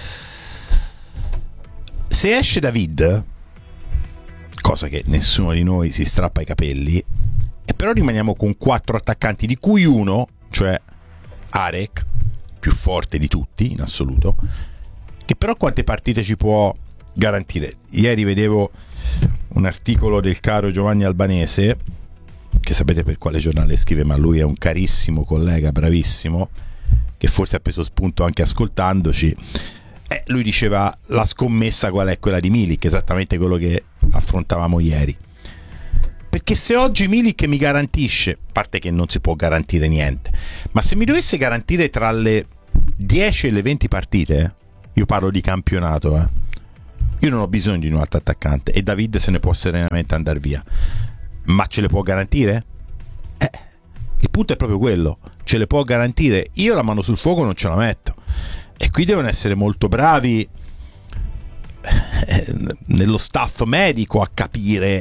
Se esce David, cosa che nessuno di noi si strappa i capelli, e però rimaniamo con quattro attaccanti, di cui uno, cioè Arek, più forte di tutti in assoluto, che però quante partite ci può garantire? Ieri vedevo un articolo del caro Giovanni Albanese, che sapete per quale giornale scrive, ma lui è un carissimo collega, bravissimo, che forse ha preso spunto anche ascoltandoci. Eh, lui diceva: la scommessa qual è? Quella di Milik, esattamente quello che affrontavamo ieri. Perché se oggi Milik mi garantisce, a parte che non si può garantire niente, ma se mi dovesse garantire tra le dieci e le venti partite, eh, io parlo di campionato, eh, io non ho bisogno di un altro attaccante e David se ne può serenamente andare via. Ma ce le può garantire? Eh, il punto è proprio quello, ce le può garantire. Io la mano sul fuoco non ce la metto, e qui devono essere molto bravi eh, nello staff medico a capire,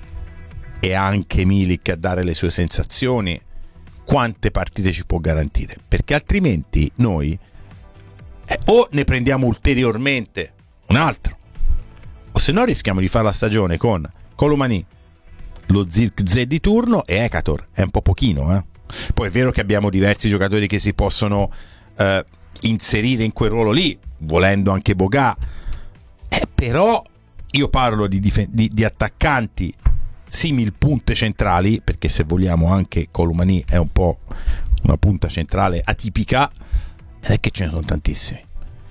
e anche Milik a dare le sue sensazioni, quante partite ci può garantire, perché altrimenti noi eh, o ne prendiamo ulteriormente un altro, o se no rischiamo di fare la stagione con Colomani, lo Zirkzee di turno e Ekator. È un po' pochino, eh? Poi è vero che abbiamo diversi giocatori che si possono eh, inserire in quel ruolo lì, volendo anche Boga, eh, però io parlo di, dif- di, di attaccanti simil punte centrali, perché se vogliamo anche Colomani è un po' una punta centrale atipica, ed è che ce ne sono tantissimi.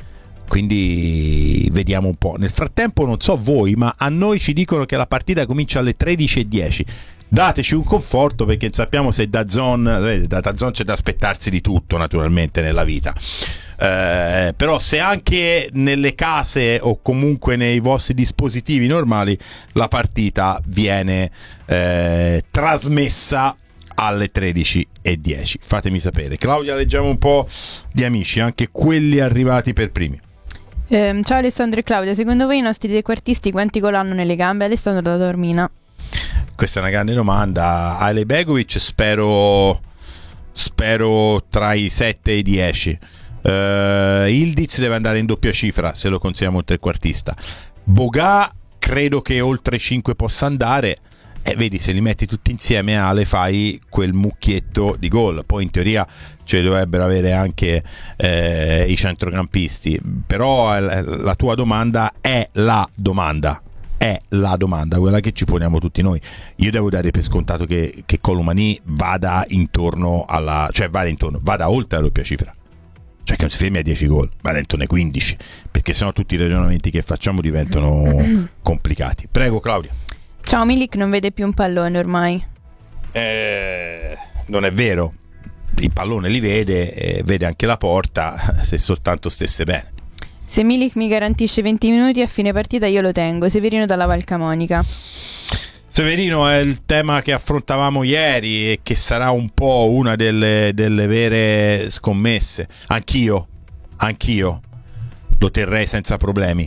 Quindi vediamo un po'. Nel frattempo non so voi, ma a noi ci dicono che la partita comincia alle tredici e dieci. Dateci un conforto, perché sappiamo se da Zone, da Zone c'è da aspettarsi di tutto naturalmente nella vita. Eh, però se anche nelle case o comunque nei vostri dispositivi normali la partita viene eh, trasmessa alle tredici e dieci, fatemi sapere. Claudia, leggiamo un po' di amici, anche quelli arrivati per primi. Eh, ciao Alessandro e Claudia, secondo voi i nostri trequartisti quanti gol hanno nelle gambe? Alessandro da Taormina. Questa è una grande domanda. Ale Begovic spero spero tra i sette e i dieci. Uh, Ildiz deve andare in doppia cifra se lo consideriamo un trequartista. Boga credo che oltre cinque possa andare, e vedi, se li metti tutti insieme, Ale, fai quel mucchietto di gol. Poi in teoria ce li dovrebbero avere anche eh, i centrocampisti, però la tua domanda è la domanda è la domanda, quella che ci poniamo tutti noi. Io devo dare per scontato che, che Colomani vada intorno alla, cioè vada intorno, vada oltre la doppia cifra, cioè che non si fermi a dieci gol, vada intorno ai quindici, perché sennò tutti i ragionamenti che facciamo diventano complicati. Prego Claudia. Ciao, Milik non vede più un pallone ormai. Eh, non è vero, il pallone li vede, eh, vede anche la porta, se soltanto stesse bene. Se Milik mi garantisce venti minuti a fine partita io lo tengo. Severino dalla Val Camonica. Severino è il tema che affrontavamo ieri e che sarà un po' una delle, delle vere scommesse. Anch'io, anch'io lo terrei senza problemi.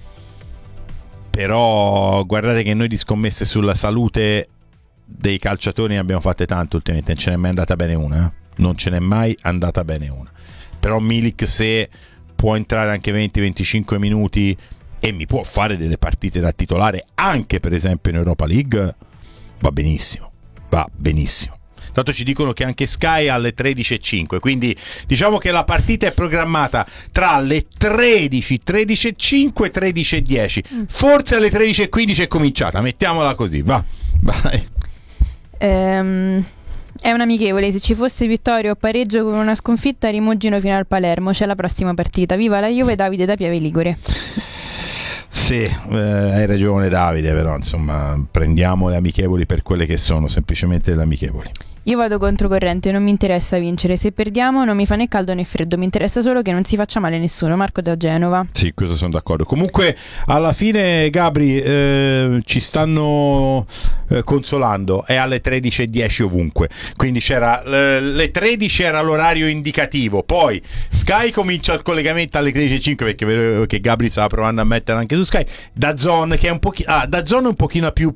Però guardate che noi di scommesse sulla salute dei calciatori ne abbiamo fatte tante ultimamente, non ce n'è mai andata bene una, eh? non ce n'è mai andata bene una. Però Milik, se può entrare anche venti venticinque minuti e mi può fare delle partite da titolare anche per esempio in Europa League, va benissimo, va benissimo. Tanto ci dicono che anche Sky alle tredici e cinque, quindi diciamo che la partita è programmata tra le tredici, tredici e cinque, tredici e dieci. Forse alle tredici e quindici è cominciata, mettiamola così, va, vai. Ehm, è un amichevole, se ci fosse vittoria o pareggio con una sconfitta rimugino fino al Palermo, c'è la prossima partita. Viva la Juve, Davide da Piave Ligure. Sì, eh, hai ragione Davide, però insomma prendiamo le amichevoli per quelle che sono, semplicemente le amichevoli. Io vado controcorrente, non mi interessa vincere. Se perdiamo non mi fa né caldo né freddo, mi interessa solo che non si faccia male nessuno. Marco da Genova. Sì, questo sono d'accordo. Comunque alla fine Gabri eh, ci stanno eh, consolando, è alle tredici e dieci ovunque, quindi c'era eh, le tredici era l'orario indicativo, poi Sky comincia il collegamento alle tredici e cinque, perché vedo che Gabri stava provando a mettere anche su Sky. DAZN che è un pochino ah, DAZN un pochino più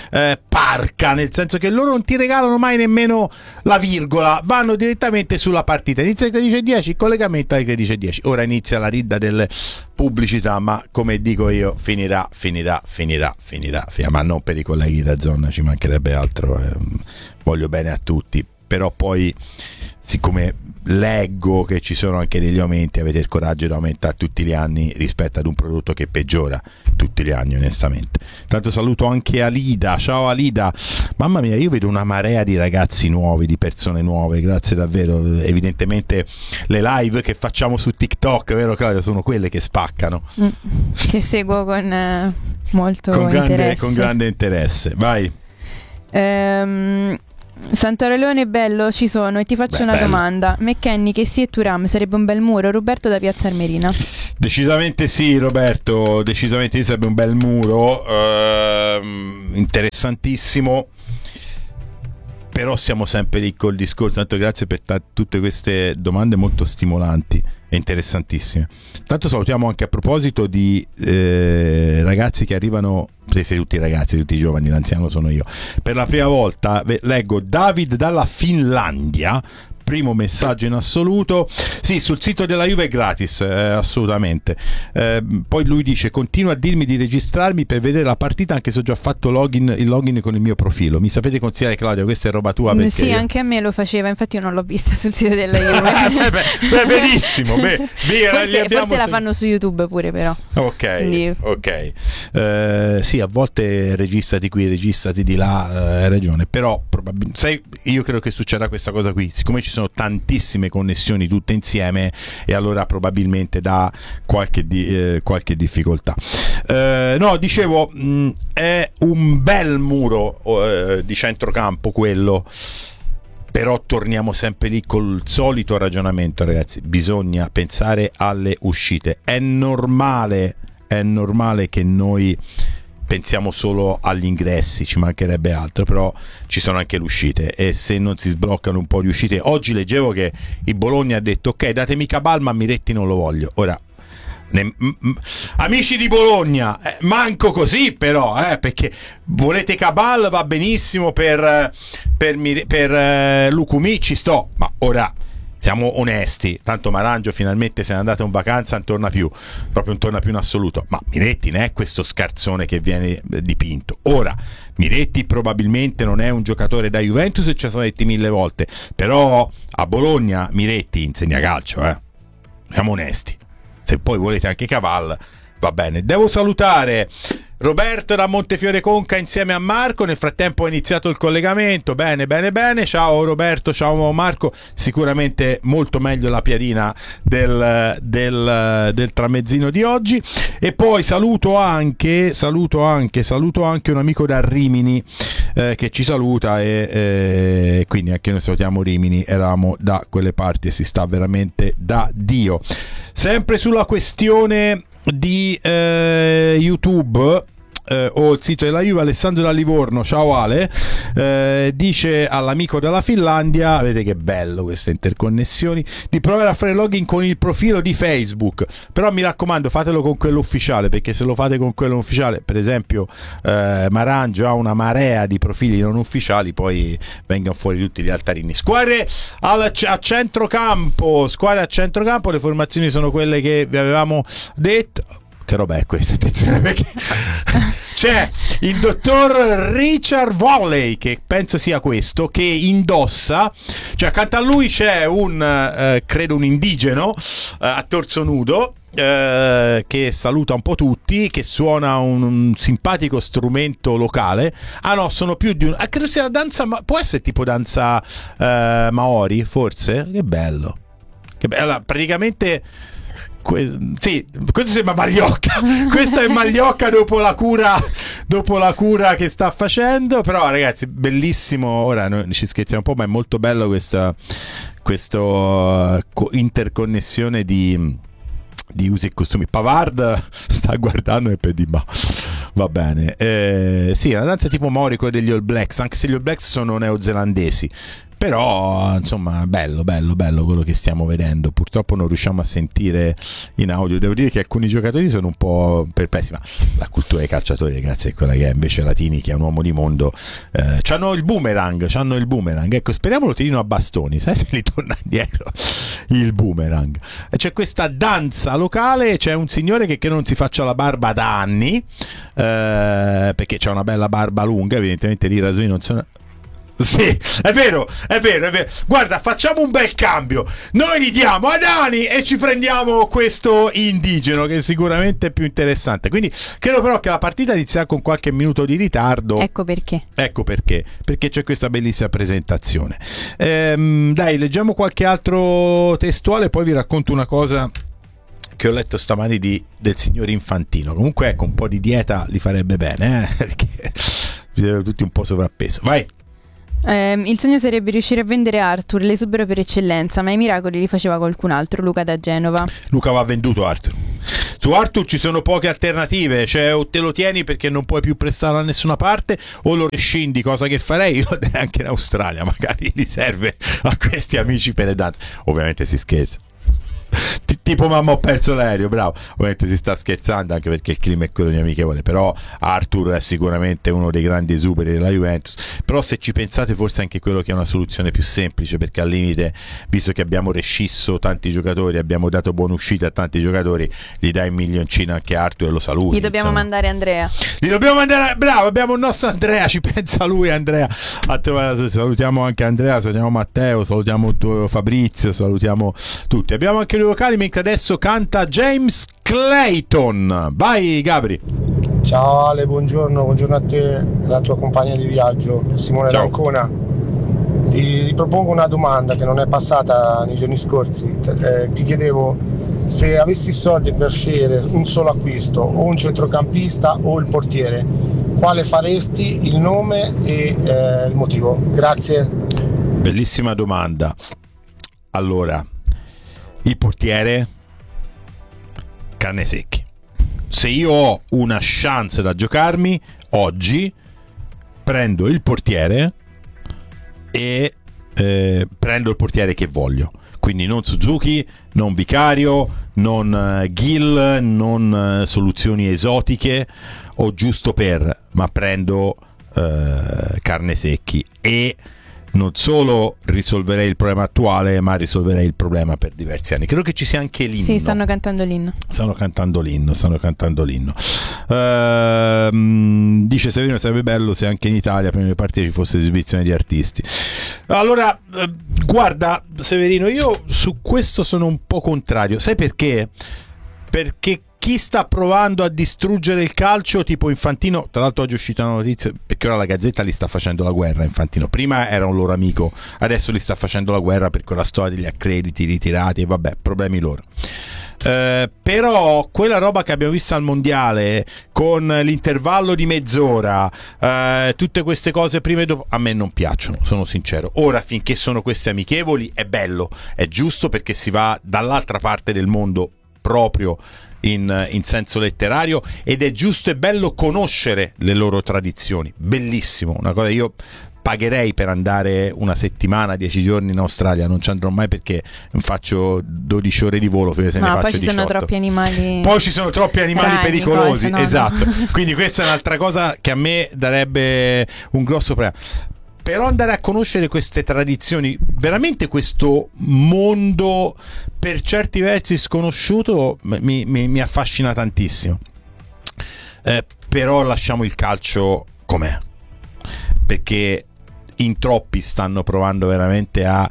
eh, parca, nel senso che loro non ti regalano mai nemmeno la virgola, vanno direttamente sulla partita. Inizia alle tredici e dieci, collegamento alle tredici e dieci. Ora inizia la ridda delle pubblicità, ma come dico io, finirà, finirà, finirà, finirà, finirà. Ma non per i colleghi da zona, ci mancherebbe altro. Eh, voglio bene a tutti, però poi, siccome leggo che ci sono anche degli aumenti, avete il coraggio di aumentare tutti gli anni rispetto ad un prodotto che peggiora tutti gli anni, onestamente. Tanto saluto anche Alida. Ciao Alida. Mamma mia, io vedo una marea di ragazzi nuovi, di persone nuove, grazie davvero. Evidentemente le live che facciamo su TikTok, vero Claudio, sono quelle che spaccano, mm, che seguo con eh, molto con grande, interesse con grande interesse. Vai. ehm Santarelone bello, ci sono e ti faccio Beh, una bello. domanda. McKennie che sì e Thuram sarebbe un bel muro? Roberto da Piazza Armerina. Decisamente sì, Roberto, decisamente sì, sarebbe un bel muro, ehm, interessantissimo. Però siamo sempre lì col discorso. Tanto grazie per t- tutte queste domande molto stimolanti e interessantissime. Tanto salutiamo anche a proposito di eh, ragazzi che arrivano, se siete tutti ragazzi, tutti giovani, l'anziano sono io. Per la prima volta leggo David dalla Finlandia. Primo messaggio in assoluto. Sì, sul sito della Juve è gratis, eh, assolutamente. Eh, poi lui dice: continua a dirmi di registrarmi per vedere la partita anche se ho già fatto login, il login con il mio profilo. Mi sapete consigliare, Claudio? Questa è roba tua? Perché sì, io... anche a me lo faceva, infatti io non l'ho vista sul sito della Juve. beh, beh, benissimo. Beh, via, forse abbiamo forse la fanno su YouTube pure, però. Ok, Quindi... ok. Eh, sì, a volte registrati qui, registrati di là, eh, hai ragione. Però probabilmente, sai, io credo che succederà questa cosa qui. Siccome ci sono tantissime connessioni tutte insieme, e allora probabilmente dà qualche, di, eh, qualche difficoltà. Eh, no, dicevo, mh, è un bel muro eh, di centrocampo quello, però torniamo sempre lì col solito ragionamento, ragazzi. Bisogna pensare alle uscite. È normale, è normale che noi pensiamo solo agli ingressi, ci mancherebbe altro, però ci sono anche le uscite, e se non si sbloccano un po' le uscite. Oggi leggevo che il Bologna ha detto: ok, datemi Cabal, ma Miretti non lo voglio. Ora, ne, m, m, amici di Bologna, eh, manco così però, eh, perché volete Cabal, va benissimo, per, per, per, per eh, Lucumi ci sto, ma ora siamo onesti, tanto Marangio finalmente se n'è andato in vacanza, non torna più, proprio non torna più in assoluto. Ma Miretti non è questo scarzone che viene dipinto. Ora, Miretti probabilmente non è un giocatore da Juventus, e ci sono detti mille volte, però a Bologna Miretti insegna calcio, eh. Siamo onesti. Se poi volete anche Caval, va bene. Devo salutare Roberto da Montefiore Conca insieme a Marco. Nel frattempo è iniziato il collegamento. Bene, bene, bene. Ciao Roberto, ciao Marco. Sicuramente molto meglio la piadina del, del, del tramezzino di oggi. E poi saluto anche, saluto anche, saluto anche un amico da Rimini eh, che ci saluta, e eh, quindi anche noi salutiamo Rimini. Eravamo da quelle parti e si sta veramente da Dio. Sempre sulla questione di eh, YouTube eh, o il sito della Juve, Alessandro da Livorno, ciao Ale, eh, dice all'amico della Finlandia: vedete che bello queste interconnessioni, di provare a fare login con il profilo di Facebook, però mi raccomando fatelo con quello ufficiale, perché se lo fate con quello ufficiale, per esempio eh, Marangio ha una marea di profili non ufficiali, poi vengono fuori tutti gli altarini. Squadre al, a centrocampo, squadre a centrocampo, le formazioni sono quelle che vi avevamo detto. Che roba è questa? Attenzione, perché c'è il dottor Richard Volley, che penso sia questo, che indossa, cioè accanto a lui c'è un eh, credo un indigeno eh, a torso nudo, eh, che saluta un po' tutti, che suona un, un simpatico strumento locale. Ah no, sono più di un ah, credo sia la danza, ma può essere tipo danza eh, Maori, forse? Che bello, che bello. Allora, praticamente Que- sì, questo sembra Magliocca. Questo è Magliocca dopo la cura dopo la cura che sta facendo. Però ragazzi, bellissimo. Ora noi ci scherziamo un po', ma è molto bello questa questo uh, interconnessione di di usi e costumi. Pavard sta guardando e per di ma va bene. Eh, sì, è una danza tipo Maori, quella degli All Blacks, anche se gli All Blacks sono neozelandesi. però insomma bello bello bello quello che stiamo vedendo. Purtroppo non riusciamo a sentire in audio, devo dire che alcuni giocatori sono un po' perplessi, ma la cultura dei calciatori, ragazzi, è quella che è. Invece Latini, che è un uomo di mondo, eh, c'hanno il boomerang c'hanno il boomerang ecco, speriamo lo tirino a bastoni, sai se li torna indietro il boomerang. E c'è questa danza locale, c'è un signore che, che non si faccia la barba da anni, eh, perché c'ha una bella barba lunga, evidentemente i rasoni non sono. Sì, è vero, è vero, è vero. Guarda, facciamo un bel cambio. Noi ridiamo ad Ani e ci prendiamo questo indigeno, che è sicuramente più interessante. Quindi credo però che la partita inizierà con qualche minuto di ritardo. Ecco perché. Ecco perché. Perché c'è questa bellissima presentazione. Ehm, dai, leggiamo qualche altro testuale, poi vi racconto una cosa che ho letto stamani di, del signor Infantino. Comunque ecco, un po' di dieta li farebbe bene, eh? Perché siete tutti un po' sovrappeso. Vai. Eh, il sogno sarebbe riuscire a vendere Arthur, l'esubero per eccellenza, ma i miracoli li faceva qualcun altro. Luca da Genova. Luca, va venduto Arthur. Su Arthur ci sono poche alternative, cioè o te lo tieni perché non puoi più prestarlo a nessuna parte, o lo rescindi, cosa che farei io anche in Australia, magari li serve a questi amici penedanti. Ovviamente si scherza. Tipo mamma ho perso l'aereo, bravo. Ovviamente si sta scherzando, anche perché il clima è quello di amichevole, però Arthur è sicuramente uno dei grandi esuberi della Juventus. Però se ci pensate, forse anche quello che è una soluzione più semplice, perché al limite, visto che abbiamo rescisso tanti giocatori, abbiamo dato buone uscite a tanti giocatori, gli dai un milioncino anche a Arthur e lo saluti. Gli dobbiamo insomma. mandare Andrea. Gli dobbiamo mandare, bravo, abbiamo il nostro Andrea, ci pensa lui Andrea. Salutiamo anche Andrea, salutiamo Matteo, salutiamo Fabrizio, salutiamo tutti. Abbiamo anche due vocali, mentre adesso canta James Clayton. Vai Gabri. Ciao Ale, buongiorno, buongiorno a te e alla tua compagna di viaggio Simone D'Ancona. Ti ripropongo una domanda che non è passata nei giorni scorsi. Eh, ti chiedevo se avessi soldi per scegliere un solo acquisto, o un centrocampista o il portiere, quale faresti, il nome e eh, il motivo? Grazie. Bellissima domanda. Allora, il portiere, carne secchi. Se io ho una chance da giocarmi oggi, prendo il portiere e eh, prendo il portiere che voglio. Quindi non Suzuki, non Vicario, non uh, Gil, non uh, soluzioni esotiche o giusto per, ma prendo uh, carne secchi. E non solo risolverei il problema attuale, ma risolverei il problema per diversi anni. Credo che ci sia anche l'inno. Sì, stanno cantando l'inno. Stanno cantando l'inno, stanno cantando l'inno. Uh, dice Severino, sarebbe bello se anche in Italia prima di partire ci fosse esibizione di artisti. Allora, uh, guarda Severino, io su questo sono un po' contrario. Sai perché? Perché chi sta provando a distruggere il calcio, tipo Infantino, tra l'altro oggi è uscita una notizia, perché ora la Gazzetta gli sta facendo la guerra. Infantino prima era un loro amico, adesso gli sta facendo la guerra per quella storia degli accrediti ritirati e vabbè, problemi loro. Eh, però quella roba che abbiamo visto al mondiale con l'intervallo di mezz'ora, eh, tutte queste cose prima e dopo, a me non piacciono, sono sincero. Ora, finché sono queste amichevoli, è bello, è giusto, perché si va dall'altra parte del mondo proprio in, in senso letterario, ed è giusto e bello conoscere le loro tradizioni. Bellissimo, una cosa, io pagherei per andare una settimana, dieci giorni in Australia. Non ci andrò mai perché faccio dodici ore di volo, se ne no, faccio poi ci diciotto. Sono troppi animali. Poi ci sono troppi animali Ragni, pericolosi, cose, no, esatto. no. Quindi questa è un'altra cosa che a me darebbe un grosso problema. Però andare a conoscere queste tradizioni, veramente questo mondo per certi versi sconosciuto, mi, mi, mi affascina tantissimo. Eh, però lasciamo il calcio com'è, perché in troppi stanno provando veramente a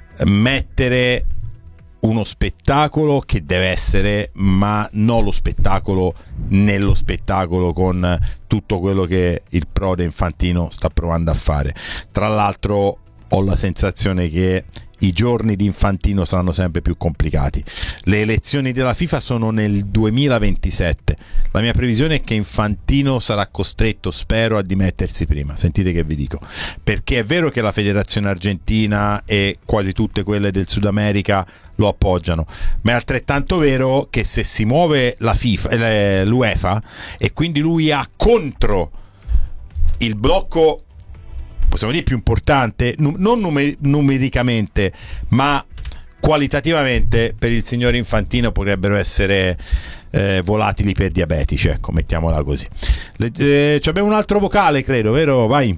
mettere uno spettacolo che deve essere, ma non lo spettacolo nello spettacolo, con tutto quello che il prode Infantino sta provando a fare. Tra l'altro ho la sensazione che i giorni di Infantino saranno sempre più complicati. Le elezioni della FIFA sono nel duemilaventisette. La mia previsione è che Infantino sarà costretto, spero, a dimettersi prima. Sentite che vi dico, perché è vero che la federazione argentina e quasi tutte quelle del Sud America lo appoggiano, ma è altrettanto vero che se si muove la FIFA, l'UEFA, e quindi lui ha contro il blocco, possiamo dire più importante, nu- non numer- numericamente, ma qualitativamente per il signor Infantino potrebbero essere eh, volatili per diabetici, ecco, mettiamola così. Le, eh, abbiamo un altro vocale, credo, vero? Vai.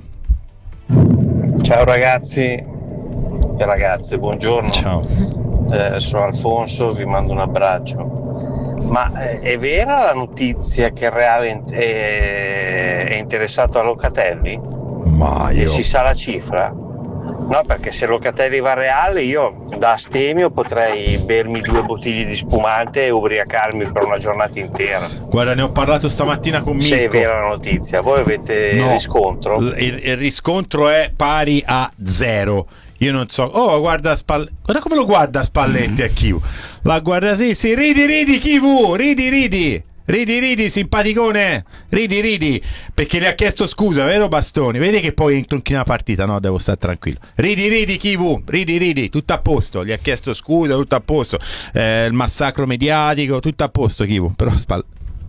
Ciao ragazzi e ragazze, buongiorno. Ciao. Eh, sono Alfonso, vi mando un abbraccio. Ma eh, è vera la notizia che il Reale è, è interessato a Locatelli? Ma io... E si sa la cifra? No, perché se Locatelli va al Reale io da astemio potrei bermi due bottiglie di spumante e ubriacarmi per una giornata intera. Guarda, ne ho parlato stamattina con Mirko. Se è vera la notizia, voi avete no, riscontro? Il, il riscontro è pari a zero. Io non so. Oh, guarda Spalletti. Guarda come lo guarda Spalletti a Chiu. La guarda, sì, sì, ridi, ridi, Chivu, ridi, ridi. Ridi, ridi, simpaticone, ridi, ridi, perché le ha chiesto scusa, vero Bastoni? Vedi che poi intronchi una partita, no? Devo stare tranquillo. Ridi, ridi, Kivu, ridi, ridi, tutto a posto, gli ha chiesto scusa, tutto a posto. Eh, il massacro mediatico, tutto a posto, Kivu, però Spal...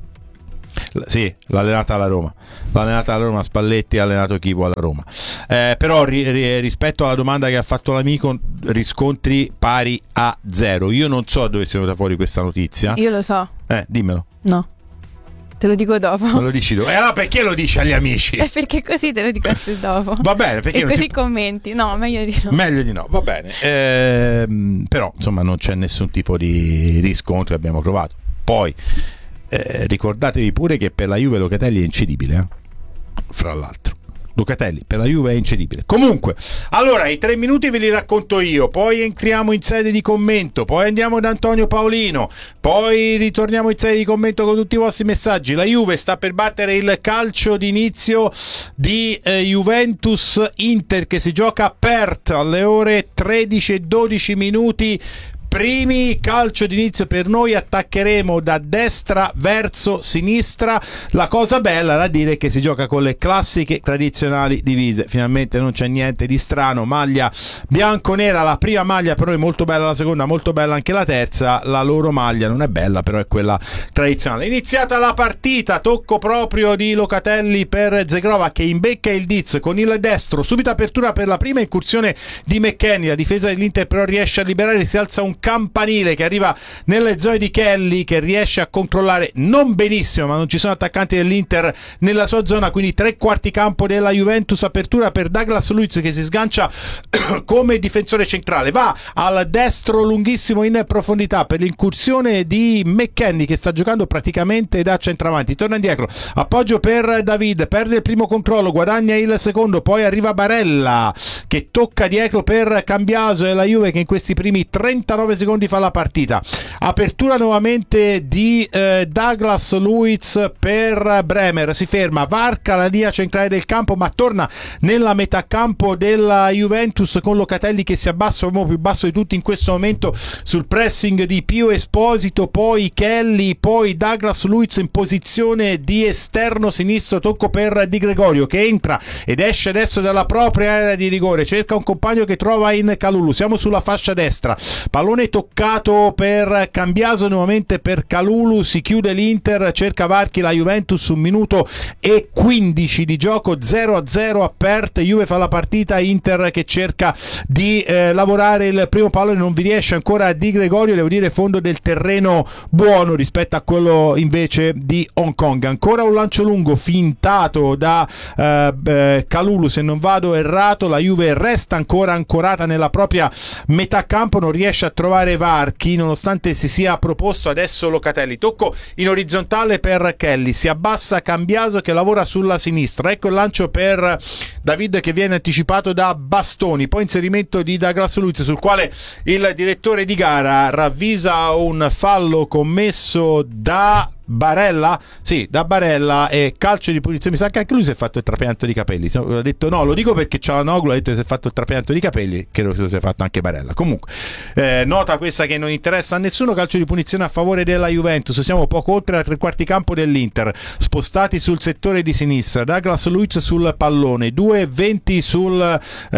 Sì, l'ha allenata alla Roma. L'ha allenata alla Roma, Spalletti ha allenato Chivo alla Roma. Eh, però ri, ri, rispetto alla domanda che ha fatto l'amico, riscontri pari a zero. Io non so dove sia venuta fuori questa notizia. Io lo so. Eh, dimmelo. No. Te lo dico dopo. Non lo dici tu. E allora perché lo dici agli amici? È perché così te lo dico a te dopo. Va bene, perché e non così si... commenti. No, meglio di no. Meglio di no, va bene. Ehm, però, insomma, non c'è nessun tipo di riscontro che abbiamo trovato. Poi Eh, ricordatevi pure che per la Juve Locatelli è incedibile, eh? Fra l'altro Locatelli per la Juve è incedibile. Comunque, allora i tre minuti ve li racconto io, poi entriamo in sede di commento, poi andiamo da Antonio Paolino, poi ritorniamo in sede di commento con tutti i vostri messaggi. La Juve sta per battere il calcio d'inizio di eh, Juventus Inter, che si gioca a Perth alle ore tredici e dodici minuti. Primi, calcio d'inizio per noi, attaccheremo da destra verso sinistra. La cosa bella da dire è che si gioca con le classiche tradizionali divise, finalmente non c'è niente di strano. Maglia bianco-nera, la prima maglia per noi molto bella, la seconda molto bella anche la terza. La loro maglia non è bella, però è quella tradizionale. Iniziata la partita, tocco proprio di Locatelli per Zegrova che imbecca il Diz con il destro, subito apertura per la prima incursione di McKennie, la difesa dell'Inter però riesce a liberare, si alza un campanile che arriva nelle zone di Kelly, che riesce a controllare non benissimo, ma non ci sono attaccanti dell'Inter nella sua zona, quindi tre quarti campo della Juventus. Apertura per Douglas Luiz che si sgancia come difensore centrale, va al destro lunghissimo in profondità per l'incursione di McKennie che sta giocando praticamente da centravanti, torna indietro, appoggio per David, perde il primo controllo, guadagna il secondo, poi arriva Barella che tocca dietro per Cambiaso e la Juve che in questi primi trentanove secondi fa la partita. Apertura nuovamente di eh, Douglas Luiz per Bremer, si ferma, varca la linea centrale del campo ma torna nella metà campo della Juventus con Locatelli che si abbassa, uomo più basso di tutti in questo momento, sul pressing di Pio Esposito, poi Kelly, poi Douglas Luiz in posizione di esterno sinistro, tocco per Di Gregorio che entra ed esce adesso dalla propria area di rigore, cerca un compagno che trova in Kalulu, siamo sulla fascia destra, pallone toccato per Cambiaso, nuovamente per Kalulu, si chiude l'Inter, cerca varchi la Juventus, un minuto e quindici di gioco, zero a zero a Perth, Juve fa la partita, Inter che cerca di eh, lavorare il primo pallone, non vi riesce ancora Di Gregorio, devo dire fondo del terreno buono rispetto a quello invece di Hong Kong. Ancora un lancio lungo fintato da eh, eh, Kalulu, se non vado errato, la Juve resta ancora ancorata nella propria metà campo, non riesce a trovare varchi nonostante si sia proposto adesso Locatelli, tocco in orizzontale per Kelly, si abbassa Cambiaso che lavora sulla sinistra, ecco il lancio per David che viene anticipato da Bastoni, poi inserimento di Douglas Luiz sul quale il direttore di gara ravvisa un fallo commesso da Barella, sì, da Barella e calcio di punizione. Mi sa che anche lui si è fatto il trapianto di capelli. Ha detto no, lo dico perché Cialanoglu ha detto che si è fatto il trapianto di capelli, credo che si sia fatto anche Barella. Comunque, eh, nota questa che non interessa a nessuno, calcio di punizione a favore della Juventus. Siamo poco oltre la tre quarti campo dell'Inter, spostati sul settore di sinistra. Douglas Luiz sul pallone, due e venti sul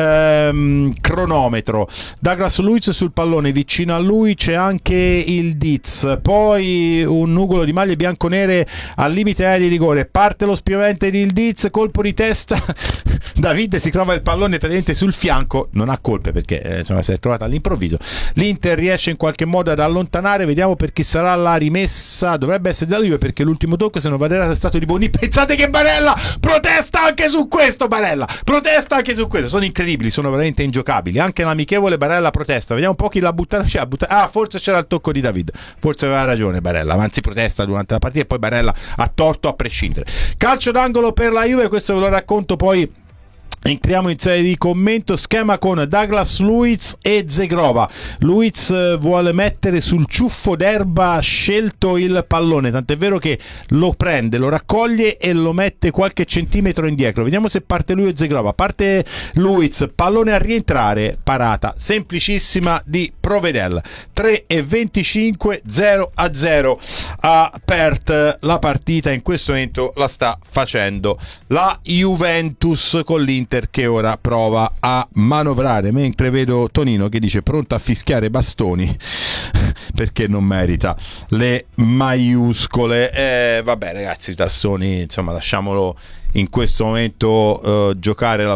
ehm, cronometro. Douglas Luiz sul pallone, vicino a lui c'è anche il Diz, poi un nugolo di maglia le bianconere al limite area di rigore, parte lo spiovente di Ildiz, colpo di testa, David si trova il pallone praticamente sul fianco, non ha colpe perché eh, insomma si è trovata all'improvviso, l'Inter riesce in qualche modo ad allontanare, vediamo per chi sarà la rimessa, dovrebbe essere dalla Juve perché l'ultimo tocco se non vado errato è stato di Boni. Pensate che Barella protesta anche su questo, Barella protesta anche su questo, sono incredibili, sono veramente ingiocabili, anche l'amichevole Barella protesta, vediamo un po' chi l'ha buttata, cioè, buttata. Ah, forse c'era il tocco di David, forse aveva ragione Barella, ma anzi protesta durante la partita e poi Barella ha torto a prescindere. Calcio d'angolo per la Juve, questo ve lo racconto poi. Entriamo in serie di commento, schema con Douglas Luiz e Zegrova. Luiz vuole mettere sul ciuffo d'erba scelto il pallone, tant'è vero che lo prende, lo raccoglie e lo mette qualche centimetro indietro. Vediamo se parte lui o Zegrova. Parte Luiz, pallone a rientrare, parata semplicissima di Provedel. tre e venticinque, zero a zero a Perth. La partita in questo momento la sta facendo la Juventus con l'Inter che ora prova a manovrare, mentre vedo Tonino che dice pronto a fischiare bastoni perché non merita le maiuscole. Eh, vabbè ragazzi, Tassoni insomma lasciamolo in questo momento uh, giocare la